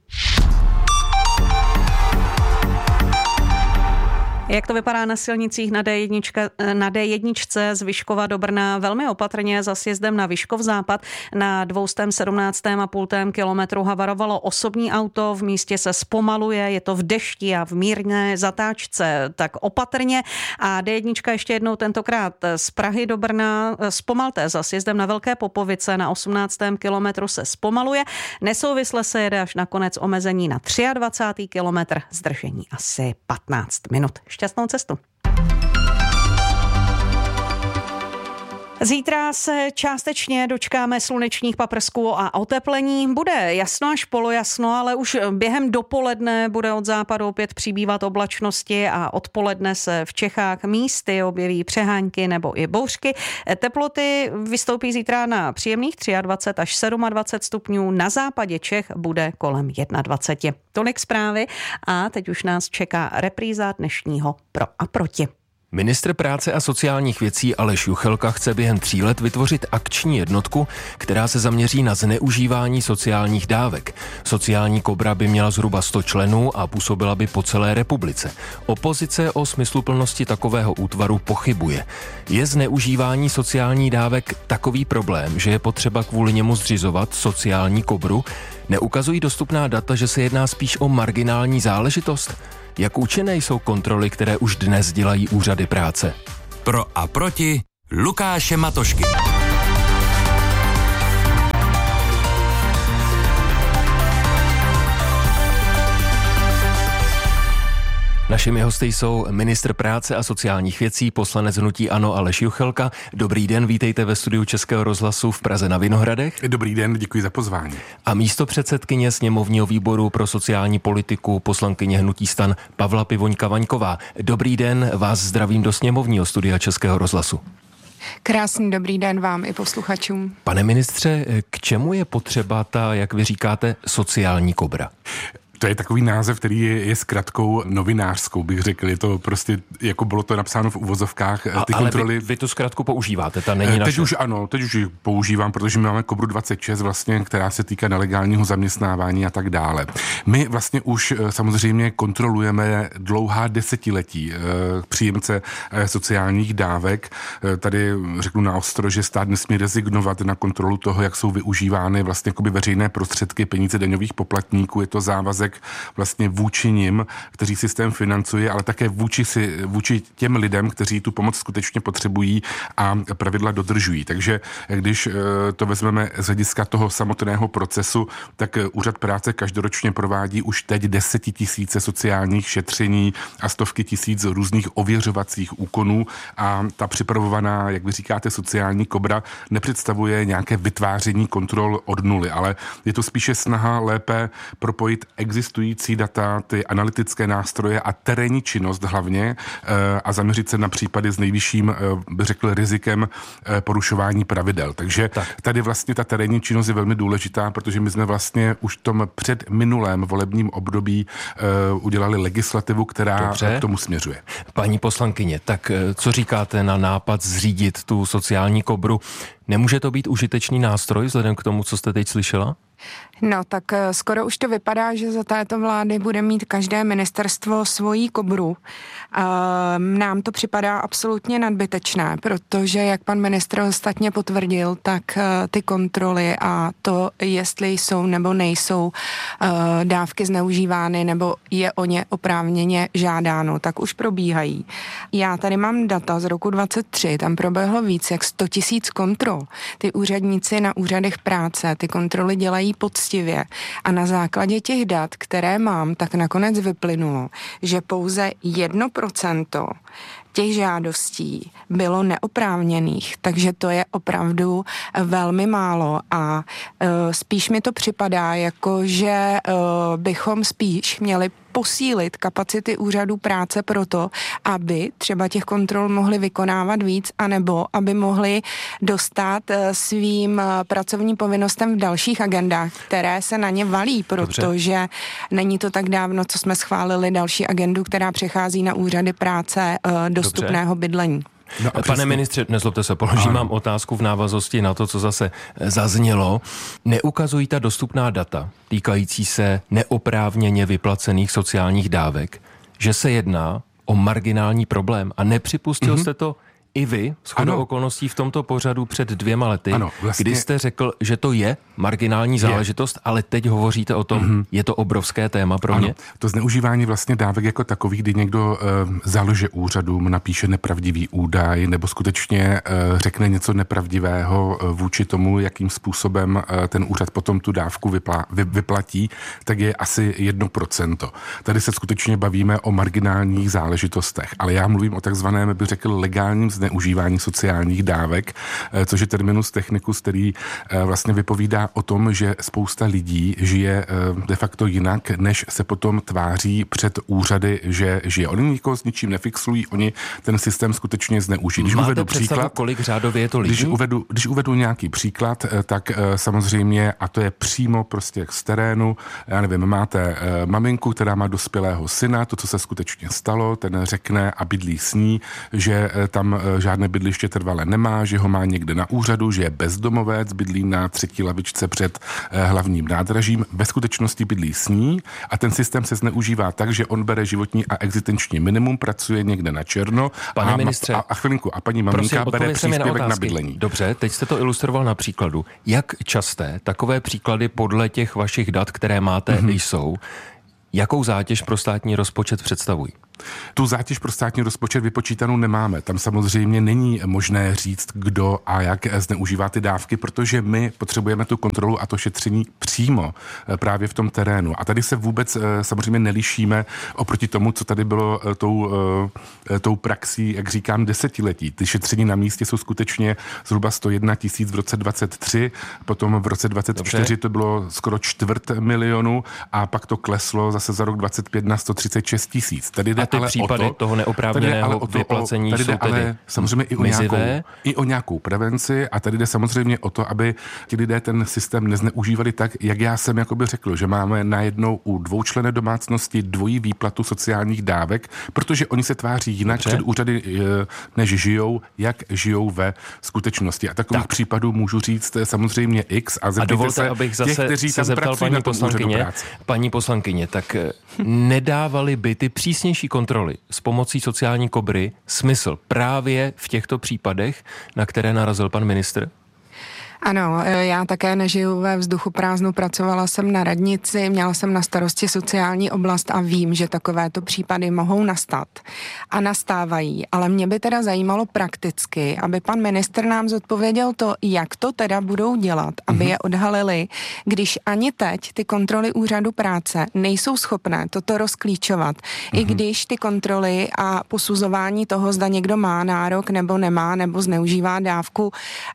Jak to vypadá na silnicích na D jedna, na D jedna z Vyškova do Brna? Velmi opatrně za sjezdem na Vyškov západ na dvě stě sedmnáct celá pět kilometru havarovalo osobní auto, v místě se zpomaluje, je to v dešti a v mírné zatáčce, tak opatrně. A D jedna ještě jednou tentokrát z Prahy do Brna zpomalte, za sjezdem na Velké Popovice na osmnáctém kilometru se zpomaluje, nesouvisle se jede až nakonec omezení na dvacátý třetí kilometr, zdržení asi patnáct minut. Šťastnou cestu. Zítra se částečně dočkáme slunečních paprsků a oteplení. Bude jasno až polojasno, ale už během dopoledne bude od západu opět přibývat oblačnosti a odpoledne se v Čechách místy objeví přehánky nebo i bouřky. Teploty vystoupí zítra na příjemných dvacet tři až dvacet sedm stupňů. Na západě Čech bude kolem dvacet jedna. Tolik zprávy a teď už nás čeká repríza dnešního Pro a proti. Ministr práce a sociálních věcí Aleš Juchelka chce během tří let vytvořit akční jednotku, která se zaměří na zneužívání sociálních dávek. Sociální kobra by měla zhruba sto členů a působila by po celé republice. Opozice o smysluplnosti takového útvaru pochybuje. Je zneužívání sociálních dávek takový problém, že je potřeba kvůli němu zřizovat sociální kobru? Neukazují dostupná data, že se jedná spíš o marginální záležitost? Jak účinné jsou kontroly, které už dnes dělají úřady práce? Pro a proti Lukáše Matošky. Našimi hosty jsou ministr práce a sociálních věcí, poslanec hnutí ANO Aleš Juchelka. Dobrý den, vítejte ve studiu Českého rozhlasu v Praze na Vinohradech. Dobrý den, děkuji za pozvání. A místopředsedkyně sněmovního výboru pro sociální politiku, poslankyně hnutí STAN Pavla Pivoňka-Vaňková. Dobrý den, vás zdravím do sněmovního studia Českého rozhlasu. Krásný dobrý den vám i posluchačům. Pane ministře, k čemu je potřeba ta, jak vy říkáte, sociální kobra? To je takový název, který je, je zkratkou novinářskou, bych řekl. Je to prostě, jako bylo to napsáno v uvozovkách, ty ale kontroly. Vy, vy tu zkratku používáte, ta není Teď naše. už ano, teď už ji používám, protože my máme kobru dvacet šest vlastně, která se týká nelegálního zaměstnávání a tak dále. My vlastně už samozřejmě kontrolujeme dlouhá desetiletí příjemce sociálních dávek. Tady řeknu naostro, že stát nesmí rezignovat na kontrolu toho, jak jsou využívány vlastně jakoby veřejné prostředky, peníze daňových poplatníků. Je to závazek vlastně vůči nim, kteří systém financuje, ale také vůči, si, vůči těm lidem, kteří tu pomoc skutečně potřebují a pravidla dodržují. Takže když to vezmeme z hlediska toho samotného procesu, tak úřad práce každoročně provádí už teď desetitisíce sociálních šetření a stovky tisíc různých ověřovacích úkonů a ta připravovaná, jak vy říkáte, sociální kobra nepředstavuje nějaké vytváření kontrol od nuly, ale je to spíše snaha lépe propojit existující data, ty analytické nástroje a terénní činnost hlavně a zaměřit se na případy s nejvyšším, bych řekl, rizikem porušování pravidel. Takže tak. Tady vlastně ta terénní činnost je velmi důležitá, protože my jsme vlastně už v tom předminulém volebním období udělali legislativu, která Dobře. k tomu směřuje. Paní poslankyně, tak co říkáte na nápad zřídit tu sociální kobru? Nemůže to být užitečný nástroj vzhledem k tomu, co jste teď slyšela? No tak skoro už to vypadá, že za této vlády bude mít každé ministerstvo svoji kobru. Nám to připadá absolutně nadbytečné, protože, jak pan ministr ostatně potvrdil, tak ty kontroly a to, jestli jsou nebo nejsou dávky zneužívány nebo je o ně oprávněně žádáno, tak už probíhají. Já tady mám data z roku dvacet tři, tam proběhlo víc jak sto tisíc kontrol. Ty úředníci na úřadech práce ty kontroly dělají poctivě a na základě těch dat, které mám, tak nakonec vyplynulo, že pouze jedno procento těch žádostí bylo neoprávněných, takže to je opravdu velmi málo a uh, spíš mi to připadá, jako že uh, bychom spíš měli posílit kapacity úřadů práce proto, aby třeba těch kontrol mohli vykonávat víc, anebo aby mohli dostat svým pracovním povinnostem v dalších agendách, které se na ně valí, protože Dobře. není to tak dávno, co jsme schválili další agendu, která přechází na úřady práce dostupného Dobře. bydlení. No Pane ministře, nezlobte se, položím vám otázku v návaznosti na to, co zase zaznělo. Neukazují ta dostupná data týkající se neoprávněně vyplacených sociálních dávek, že se jedná o marginální problém a nepřipustil mm-hmm. jste to i vy, shodou okolností v tomto pořadu před dvěma lety, ano, vlastně... kdy jste řekl, že to je marginální záležitost, je. ale teď hovoříte o tom, mm-hmm. je to obrovské téma pro ano, mě. To zneužívání vlastně dávek jako takový, kdy někdo uh, založe úřadům, napíše nepravdivý údaj nebo skutečně uh, řekne něco nepravdivého uh, vůči tomu, jakým způsobem uh, ten úřad potom tu dávku vypla, vy, vyplatí, tak je asi jedno procento. Tady se skutečně bavíme o marginálních záležitostech, ale já mluvím o takzvaném, bych řekl, legálním zneužívání sociálních dávek, což je terminus technicus, který vlastně vypovídá o tom, že spousta lidí žije de facto jinak, než se potom tváří před úřady, že žije. Oni nikoho s ničím nefixují, oni ten systém skutečně zneužijí. Když Máte uvedu představu, příklad, kolik řádově je to lidí? Když uvedu, když uvedu nějaký příklad, tak samozřejmě, a to je přímo prostě z terénu, já nevím, máte maminku, která má dospělého syna, to, co se skutečně stalo, ten řekne a bydlí s ní, že tam žádné bydliště trvalé nemá, že ho má někde na úřadu, že je bezdomovec, bydlí na třetí lavičce před hlavním nádražím, ve skutečnosti bydlí s ní a ten systém se zneužívá tak, že on bere životní a existenční minimum, pracuje někde na černo. Pane a, ministře, a, a chvilinku, a paní maminka prosím, bere příspěvek na, na bydlení. Dobře, teď jste to ilustroval na příkladu. Jak časté takové příklady podle těch vašich dat, které máte, mm-hmm. jsou, jakou zátěž pro státní rozpočet představují? Tu zátěž pro státní rozpočet vypočítanou nemáme. Tam samozřejmě není možné říct, kdo a jak zneužívá ty dávky, protože my potřebujeme tu kontrolu a to šetření přímo právě v tom terénu. A tady se vůbec samozřejmě nelišíme oproti tomu, co tady bylo tou, tou praxí, jak říkám, desetiletí. Ty šetření na místě jsou skutečně zhruba sto jedna tisíc v roce dvacet tři, potom v roce dvacet čtyři Dobře. To bylo skoro čtvrt milionu a pak to kleslo zase za rok dvacet pět na sto třicet šest tisíc. Tady jde ty ale případy to, toho neoprávněného vyplacení tady jde jsou tedy ale samozřejmě i o, nějakou, i o nějakou prevenci a tady jde samozřejmě o to, aby ti lidé ten systém nezneužívali tak, jak já jsem jakoby řekl, že máme najednou u dvoučlenné domácnosti dvojí výplatu sociálních dávek, protože oni se tváří jinak Dobře. před úřady, než žijou, jak žijou ve skutečnosti. A takových tak. případů můžu říct samozřejmě X a zeptejte a dovolte, se abych zase těch, kteří se tam zeptal pracují paní na tom poslankyně, úřadu práce. Paní poslankyně, tak nedávali by ty přísnější kontroly s pomocí sociální kobry smysl právě v těchto případech, na které narazil pan ministr? Ano, já také nežiju ve vzduchu prázdnu, pracovala jsem na radnici, měla jsem na starosti sociální oblast a vím, že takovéto případy mohou nastat a nastávají, ale mě by teda zajímalo prakticky, aby pan ministr nám zodpověděl to, jak to teda budou dělat, aby mm-hmm. je odhalili, když ani teď ty kontroly úřadu práce nejsou schopné toto rozklíčovat, mm-hmm. i když ty kontroly a posuzování toho, zda někdo má nárok nebo nemá, nebo zneužívá dávku,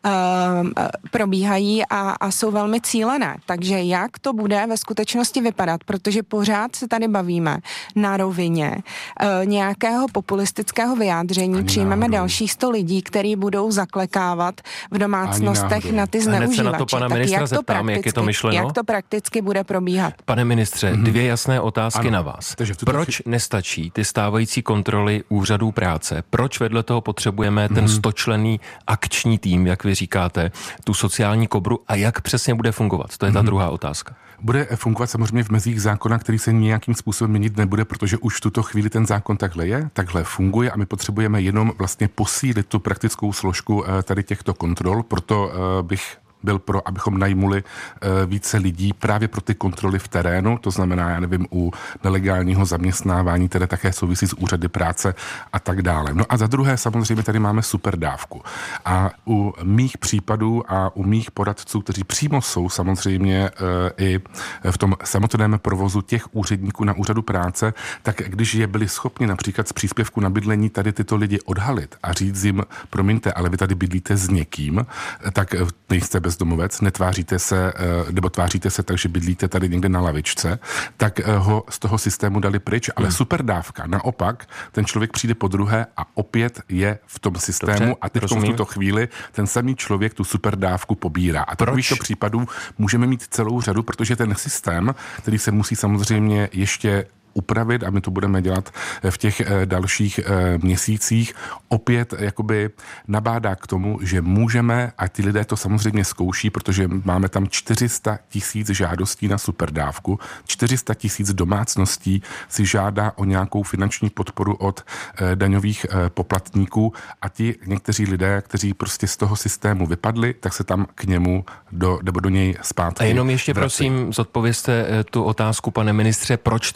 uh, probíhají a, a jsou velmi cílené. Takže jak to bude ve skutečnosti vypadat? Protože pořád se tady bavíme na rovině e, nějakého populistického vyjádření. Ani Přijmeme náhodou. dalších sto lidí, kteří budou zaklekávat v domácnostech na ty zneužívače. Na to pana ministra jak zeptám, jak je to myšleno? Jak to prakticky bude probíhat? Pane ministře, mm-hmm. dvě jasné otázky ano. na vás. Proč chy... nestačí ty stávající kontroly úřadů práce? Proč vedle toho potřebujeme mm-hmm. ten stočlenný akční tým, jak vy říkáte, tu sociální kobru a jak přesně bude fungovat? To je ta mm-hmm. druhá otázka. Bude fungovat samozřejmě v mezích zákona, který se nějakým způsobem měnit nebude, protože už v tuto chvíli ten zákon takhle je, takhle funguje a my potřebujeme jenom vlastně posílit tu praktickou složku tady těchto kontrol, proto bych byl pro, abychom najmuli e, více lidí právě pro ty kontroly v terénu, to znamená, já nevím, u nelegálního zaměstnávání, které také souvisí s úřady práce a tak dále. No a za druhé samozřejmě tady máme superdávku. A u mých případů a u mých poradců, kteří přímo jsou samozřejmě e, i v tom samotném provozu těch úředníků na úřadu práce, tak když je byli schopni například z příspěvku na bydlení tady tyto lidi odhalit a říct jim, promiňte, ale vy tady bydlíte s někým, tak nejste bezdomovec, netváříte se, nebo tváříte se tak, že bydlíte tady někde na lavičce, tak ho z toho systému dali pryč, ale hmm. superdávka, naopak, ten člověk přijde po druhé a opět je v tom systému Dobře, a teď v tuto chvíli ten samý člověk tu superdávku pobírá. A takovýchto případů můžeme mít celou řadu, protože ten systém, který se musí samozřejmě ještě upravit a my to budeme dělat v těch dalších měsících, opět jakoby nabádá k tomu, že můžeme, a ty lidé to samozřejmě zkouší, protože máme tam čtyři sta tisíc žádostí na superdávku, čtyři sta tisíc domácností si žádá o nějakou finanční podporu od daňových poplatníků a ti někteří lidé, kteří prostě z toho systému vypadli, tak se tam k němu do, nebo do něj zpátky A jenom ještě vrací. Prosím zodpovězte tu otázku, pane ministře, proč tyto kontroly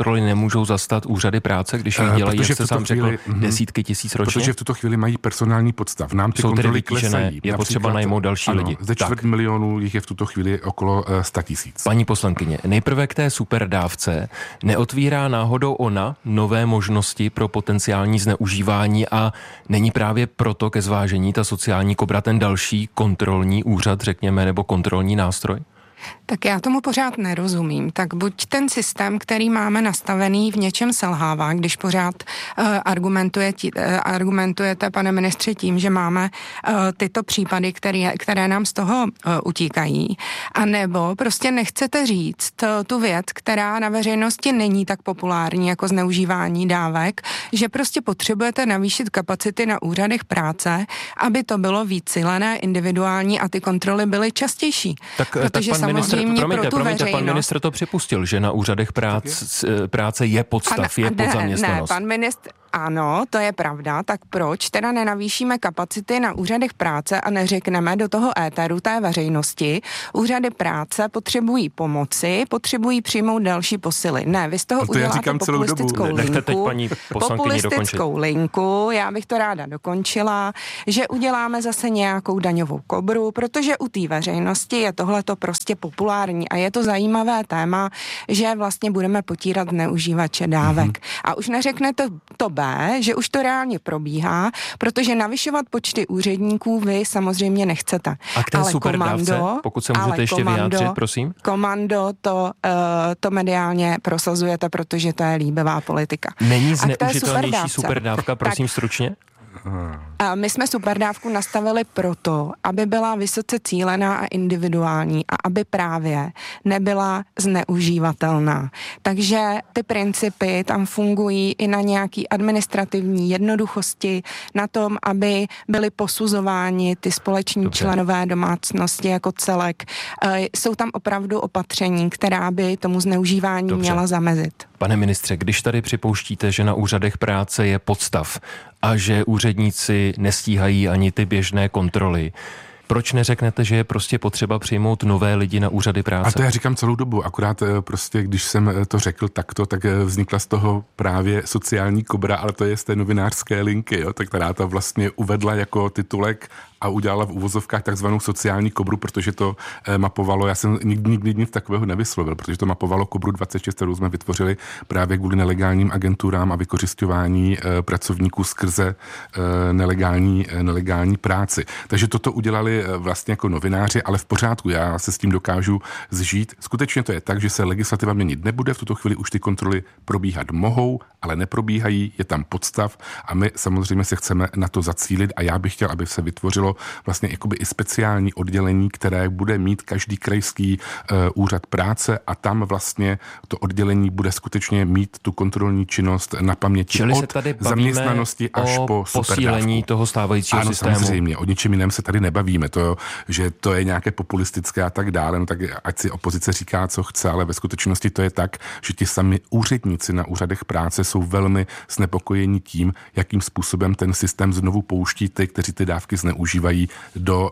kontroly nemůžou zastat úřady práce, když jich dělají, jak se sám řekl, desítky tisíc ročně? Protože v tuto chvíli mají personální podstav. Nám ty jsou kontroly klesají. Je potřeba najmout další ano, lidi. Ze čtvrt milionů jich je v tuto chvíli okolo sto tisíc. Paní poslankyně, nejprve k té superdávce. Neotvírá náhodou ona nové možnosti pro potenciální zneužívání a není právě proto ke zvážení ta sociální kobra ten další kontrolní úřad, řekněme, nebo kontrolní nástroj? Tak já tomu pořád nerozumím. Tak buď ten systém, který máme nastavený, v něčem selhává, když pořád uh, argumentuje tí, uh, argumentujete, pane ministře, tím, že máme uh, tyto případy, které, které nám z toho uh, utíkají. A nebo prostě nechcete říct uh, tu věc, která na veřejnosti není tak populární jako zneužívání dávek, že prostě potřebujete navýšit kapacity na úřadech práce, aby to bylo vícilené, individuální a ty kontroly byly častější. Tak, Protože tak Ministr, promiňte, promiňte, pan ministr to připustil, že na úřadech prác, práce je podstav, ne, je podzaměstnanost. Ne, pan ministr, ano, to je pravda, tak proč teda nenavýšíme kapacity na úřadech práce a neřekneme do toho éteru té veřejnosti, úřady práce potřebují pomoci, potřebují přijmout další posily. Ne, vy z toho to uděláte populistickou linku, Nechte teď paní populistickou linku, já bych to ráda dokončila, že uděláme zase nějakou daňovou kobru, protože u té veřejnosti je tohleto prostě populární a je to zajímavé téma, že vlastně budeme potírat zneužívače dávek. Mm-hmm. A už neřeknete to B, že už to reálně probíhá, protože navyšovat počty úředníků vy samozřejmě nechcete. A k té ale superdávce, komando, pokud se můžete ještě komando, vyjádřit, prosím? Komando to, uh, to mediálně prosazujete, protože to je líbivá politika. Není zneužitelnější superdávka, prosím tak, stručně? A my jsme superdávku nastavili proto, aby byla vysoce cílená a individuální a aby právě nebyla zneužívatelná. Takže ty principy tam fungují i na nějaký administrativní jednoduchosti, na tom, aby byly posuzováni ty společní Dobře. členové domácnosti jako celek. Jsou tam opravdu opatření, která by tomu zneužívání Dobře. měla zamezit. Pane ministře, když tady připouštíte, že na úřadech práce je podstav a že úředníci nestíhají ani ty běžné kontroly, proč neřeknete, že je prostě potřeba přijmout nové lidi na úřady práce? A to já říkám celou dobu, akorát prostě, když jsem to řekl takto, tak vznikla z toho právě sociální kobra, ale to je z té novinářské linky, jo, tak která to vlastně uvedla jako titulek a udělala v uvozovkách takzvanou sociální kobru, protože to eh, mapovalo, já jsem nikdy, nikdy nic takového nevyslovil, protože to mapovalo kobru dvacet šest, kterou jsme vytvořili právě kvůli nelegálním agenturám a vykořisťování eh, pracovníků skrze eh, nelegální, eh, nelegální práci. Takže toto udělali eh, vlastně jako novináři, ale v pořádku, já se s tím dokážu zžít. Skutečně to je tak, že se legislativa měnit nebude, v tuto chvíli už ty kontroly probíhat mohou, ale neprobíhají, je tam podstav a my samozřejmě se chceme na to zacílit a já bych chtěl, aby se vytvořilo vlastně jakoby i speciální oddělení, které bude mít každý krajský uh, úřad práce a tam vlastně to oddělení bude skutečně mít tu kontrolní činnost na paměti. Čili od se tady zaměstnanosti až po posílení toho stávajícího ano, systému. Samozřejmě, o ničem jiném se tady nebavíme. To, že to je nějaké populistické a tak dále, no tak ať si opozice říká, co chce, ale ve skutečnosti to je tak, že ti sami úředníci na úřadech práce jsou velmi znepokojeni tím, jakým způsobem ten systém znovu pouští ty, kteří ty dávky zneužívají do,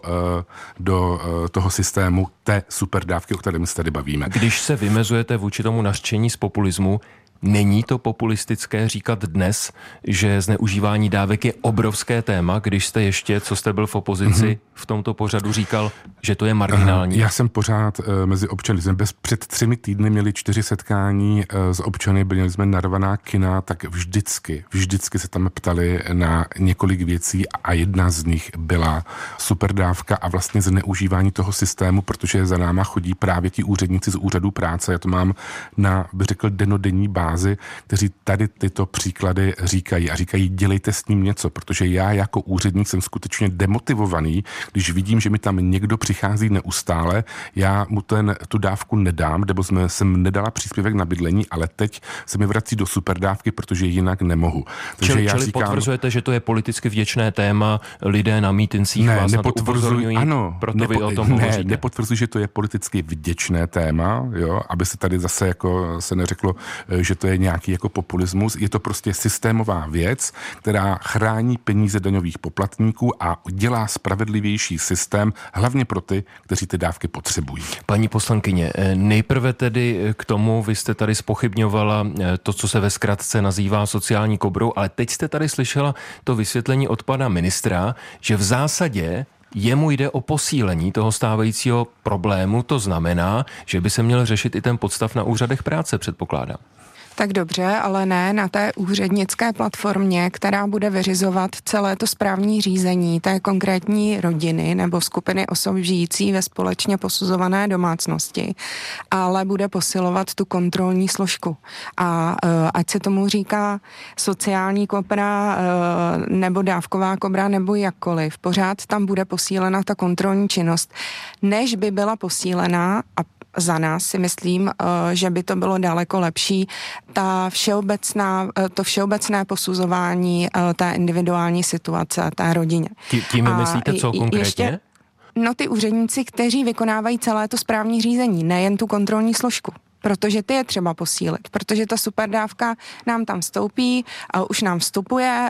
do toho systému té superdávky, o kterém se tady bavíme. Když se vymezujete vůči tomu nařčení z populismu, není to populistické říkat dnes, že zneužívání dávek je obrovské téma, když jste ještě, co jste byl v opozici, mm-hmm. v tomto pořadu říkal, že to je marginální? Já jsem pořád uh, mezi občany. Jsme bez, před třemi týdny měli čtyři setkání uh, s občany, byli jsme narvaná kina, tak vždycky, vždycky se tam ptali na několik věcí a jedna z nich byla superdávka a vlastně zneužívání toho systému, protože za náma chodí právě ti úředníci z úřadů práce. Já to mám na, bych řekl, denodenní bázi, kteří tady tyto příklady říkají a říkají, dělejte s ním něco, protože já jako úředník jsem skutečně demotivovaný, když vidím, že mi tam někdo přichází neustále, já mu ten, tu dávku nedám, nebo jsme, jsem nedala příspěvek na bydlení, ale teď se mi vrací do superdávky, protože jinak nemohu. Takže čili já čili říkám, potvrzujete, že to je politicky vděčné téma, lidé na mítincích ne, vás na to upozorňují, ano, proto nepo, vy o tom ne, hovoříte. nepotvrzuji, že to je politicky vděčné téma, jo, aby se tady zase jako se neřeklo, že to je nějaký jako populismus. Je to prostě systémová věc, která chrání peníze daňových poplatníků a dělá spravedlivější systém, hlavně pro ty, kteří ty dávky potřebují. Paní poslankyně, nejprve tedy k tomu, vy jste tady zpochybňovala to, co se ve zkratce nazývá sociální kobrou, ale teď jste tady slyšela to vysvětlení od pana ministra, že v zásadě jemu jde o posílení toho stávajícího problému, to znamená, že by se měl řešit i ten podstav na úřadech práce, předpokládám. Tak dobře, ale ne na té úřednické platformě, která bude vyřizovat celé to správní řízení té konkrétní rodiny nebo skupiny osob žijící ve společně posuzované domácnosti, ale bude posilovat tu kontrolní složku. A uh, ať se tomu říká sociální kobra uh, nebo dávková kobra nebo jakkoliv, pořád tam bude posílena ta kontrolní činnost, než by byla posílená a za nás si myslím, že by to bylo daleko lepší, ta všeobecná, to všeobecné posuzování té individuální situace, té rodině. Tím myslíte co konkrétně? Ještě, no ty úředníci, kteří vykonávají celé to správní řízení, nejen tu kontrolní složku. Protože ty je třeba posílit, protože ta superdávka nám tam vstoupí, už nám vstupuje,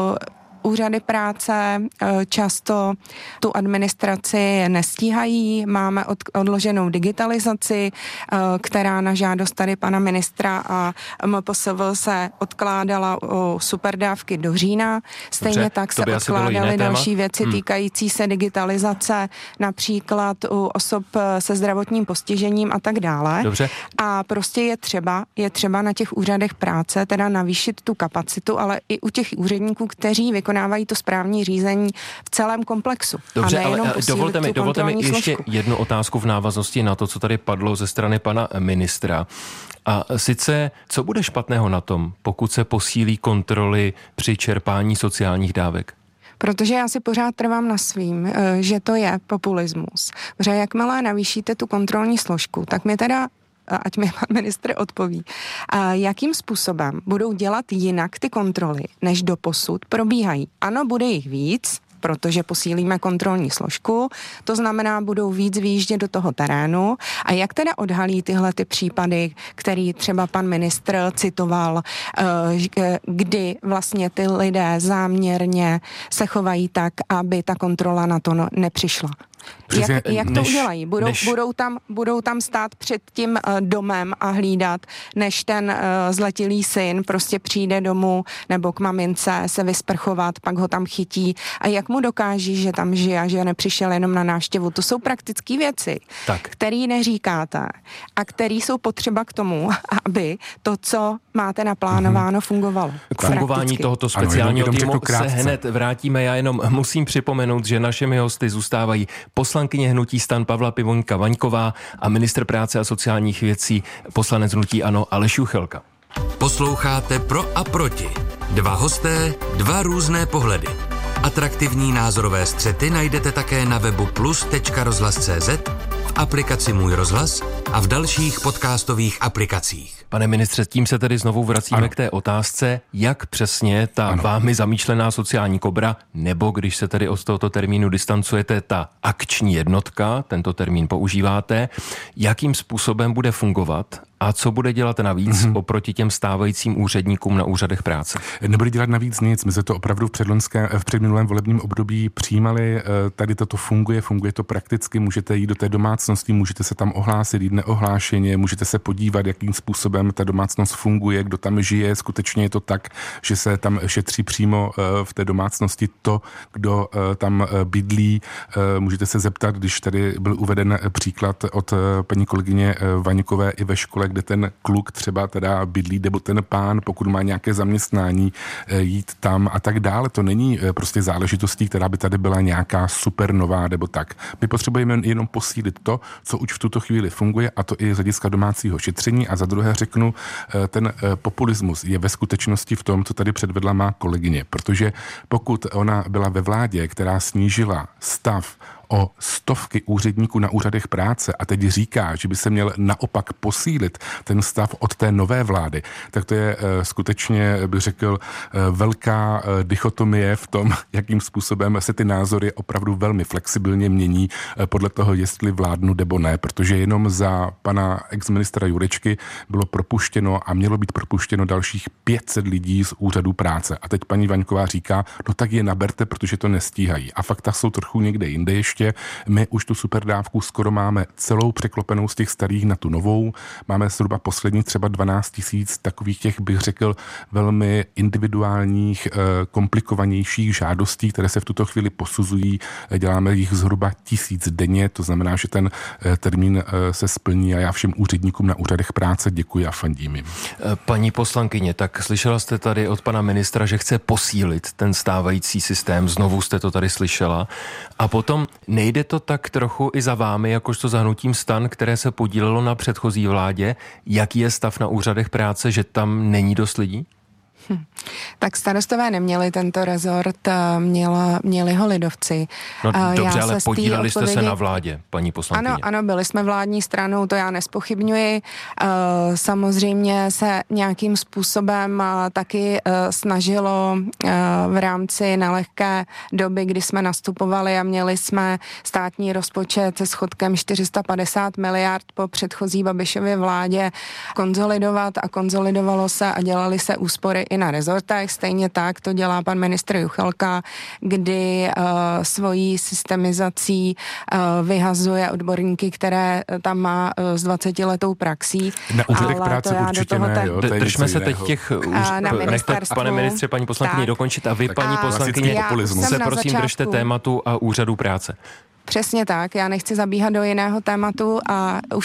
úřady práce často tu administraci nestíhají, máme od, odloženou digitalizaci, která na žádost tady pana ministra a M P S V se odkládala o superdávky do října. Stejně Dobře, tak se odkládaly další věci hmm. týkající se digitalizace, například u osob se zdravotním postižením a tak dále. Dobře. A prostě je třeba, je třeba na těch úřadech práce teda navýšit tu kapacitu, ale i u těch úředníků, kteří vykonávají to správní řízení v celém komplexu. Dobře, ale dovolte mi, dovolte mi ještě jednu otázku v návaznosti na to, co tady padlo ze strany pana ministra. A sice, co bude špatného na tom, pokud se posílí kontroly při čerpání sociálních dávek? Protože já si pořád trvám na svým, že to je populismus. Protože jakmile navýšíte tu kontrolní složku, tak mi teda ať mi pan ministr odpoví, a jakým způsobem budou dělat jinak ty kontroly, než doposud probíhají. Ano, bude jich víc, protože posílíme kontrolní složku, to znamená, budou víc výjíždět do toho terénu. A jak teda odhalí tyhle ty případy, který třeba pan ministr citoval, kdy vlastně ty lidé záměrně se chovají tak, aby ta kontrola na to nepřišla? Jak, jak to než, udělají? Budou, než... budou, tam, budou tam stát před tím uh, domem a hlídat, než ten uh, zletilý syn prostě přijde domů nebo k mamince se vysprchovat, pak ho tam chytí a jak mu dokáží, že tam žije a že nepřišel jenom na návštěvu. To jsou praktické věci, které neříkáte a které jsou potřeba k tomu, aby to, co máte naplánováno, fungovalo. K fungování prakticky. Tohoto speciálního ano, týmu se hned vrátíme. Já jenom musím připomenout, že našimi hosty zůstávají poslankyně hnutí STAN Pavla Pivoňka Vaňková a ministr práce a sociálních věcí poslanec hnutí ANO Aleš Juchelka. Posloucháte Pro a proti. Dva hosté, dva různé pohledy. Atraktivní názorové střety najdete také na webu plus tečka rozhlas tečka cé zet, v aplikaci Můj rozhlas a v dalších podcastových aplikacích. Pane ministře, tím se tedy znovu vracíme ano. k té otázce, jak přesně ta ano. vámi zamýšlená sociální kobra, nebo když se tedy od tohoto termínu distancujete, ta akční jednotka, tento termín používáte, jakým způsobem bude fungovat a co bude dělat navíc mm-hmm. oproti těm stávajícím úředníkům na úřadech práce? Nebude dělat navíc nic. My se to opravdu v, v předminulém volebním období přijímali. Tady toto funguje, funguje to prakticky. Můžete jít do té domácnosti, můžete se tam ohlásit, jít neohlášeně, můžete se podívat, jakým způsobem ta domácnost funguje, kdo tam žije. Skutečně je to tak, že se tam šetří přímo v té domácnosti to, kdo tam bydlí. Můžete se zeptat, když tady byl uveden příklad od paní kolegyně Vaňkové i ve škole, kde ten kluk třeba teda bydlí, nebo ten pán, pokud má nějaké zaměstnání, jít tam a tak dále. To není prostě záležitostí, která by tady byla nějaká super nová, nebo tak. My potřebujeme jenom posílit to, co už v tuto chvíli funguje, a to i z hlediska domácího šetření. A za druhé řeknu, ten populismus je ve skutečnosti v tom, co tady předvedla má kolegyně, protože pokud ona byla ve vládě, která snížila stav o stovky úředníků na úřadech práce a teď říká, že by se měl naopak posílit ten stav od té nové vlády, tak to je skutečně, bych řekl, velká dichotomie v tom, jakým způsobem se ty názory opravdu velmi flexibilně mění podle toho, jestli vládnu nebo ne, protože jenom za pana exministra Jurečky bylo propuštěno a mělo být propuštěno dalších pět set lidí z úřadu práce. A teď paní Vaňková říká, no tak je naberte, protože to nestíhají. A fakta jsou trochu někde jinde ještě. My už tu superdávku skoro máme celou překlopenou z těch starých na tu novou. Máme zhruba poslední třeba dvanáct tisíc takových těch, bych řekl, velmi individuálních, komplikovanějších žádostí, které se v tuto chvíli posuzují. Děláme jich zhruba tisíc denně, to znamená, že ten termín se splní a já všem úředníkům na úřadech práce děkuji a fandím jim. Paní poslankyně, tak slyšela jste tady od pana ministra, že chce posílit ten stávající systém, znovu jste to tady slyšela. A potom nejde to tak trochu i za vámi, jakožto za hnutím STAN, které se podílelo na předchozí vládě. Jaký je stav na úřadech práce, že tam není dost lidí? Hm. Tak starostové neměli tento rezort, měla, měli ho lidovci. No dobře, já ale podíleli odpovědi... jste se na vládě, paní poslankyně. Ano, ano, byli jsme vládní stranou, to já nespochybňuji. Samozřejmě se nějakým způsobem taky snažilo v rámci nelehké doby, kdy jsme nastupovali a měli jsme státní rozpočet se schodkem čtyři sta padesát miliard po předchozí Babišově vládě konzolidovat a konzolidovalo se a dělali se úspory i na rezortech. Stejně tak to dělá pan ministr Juchelka, kdy uh, svojí systemizací uh, vyhazuje odborníky, které tam má uh, s dvacetiletou praxí. Na úřadech práce určitě ne, jo, držme se teď těch už, nechte, pane ministře, paní poslankyně, dokončit a vy, tak, paní poslankyně, se prosím držte tématu a úřadu práce. Přesně tak, já nechci zabíhat do jiného tématu a už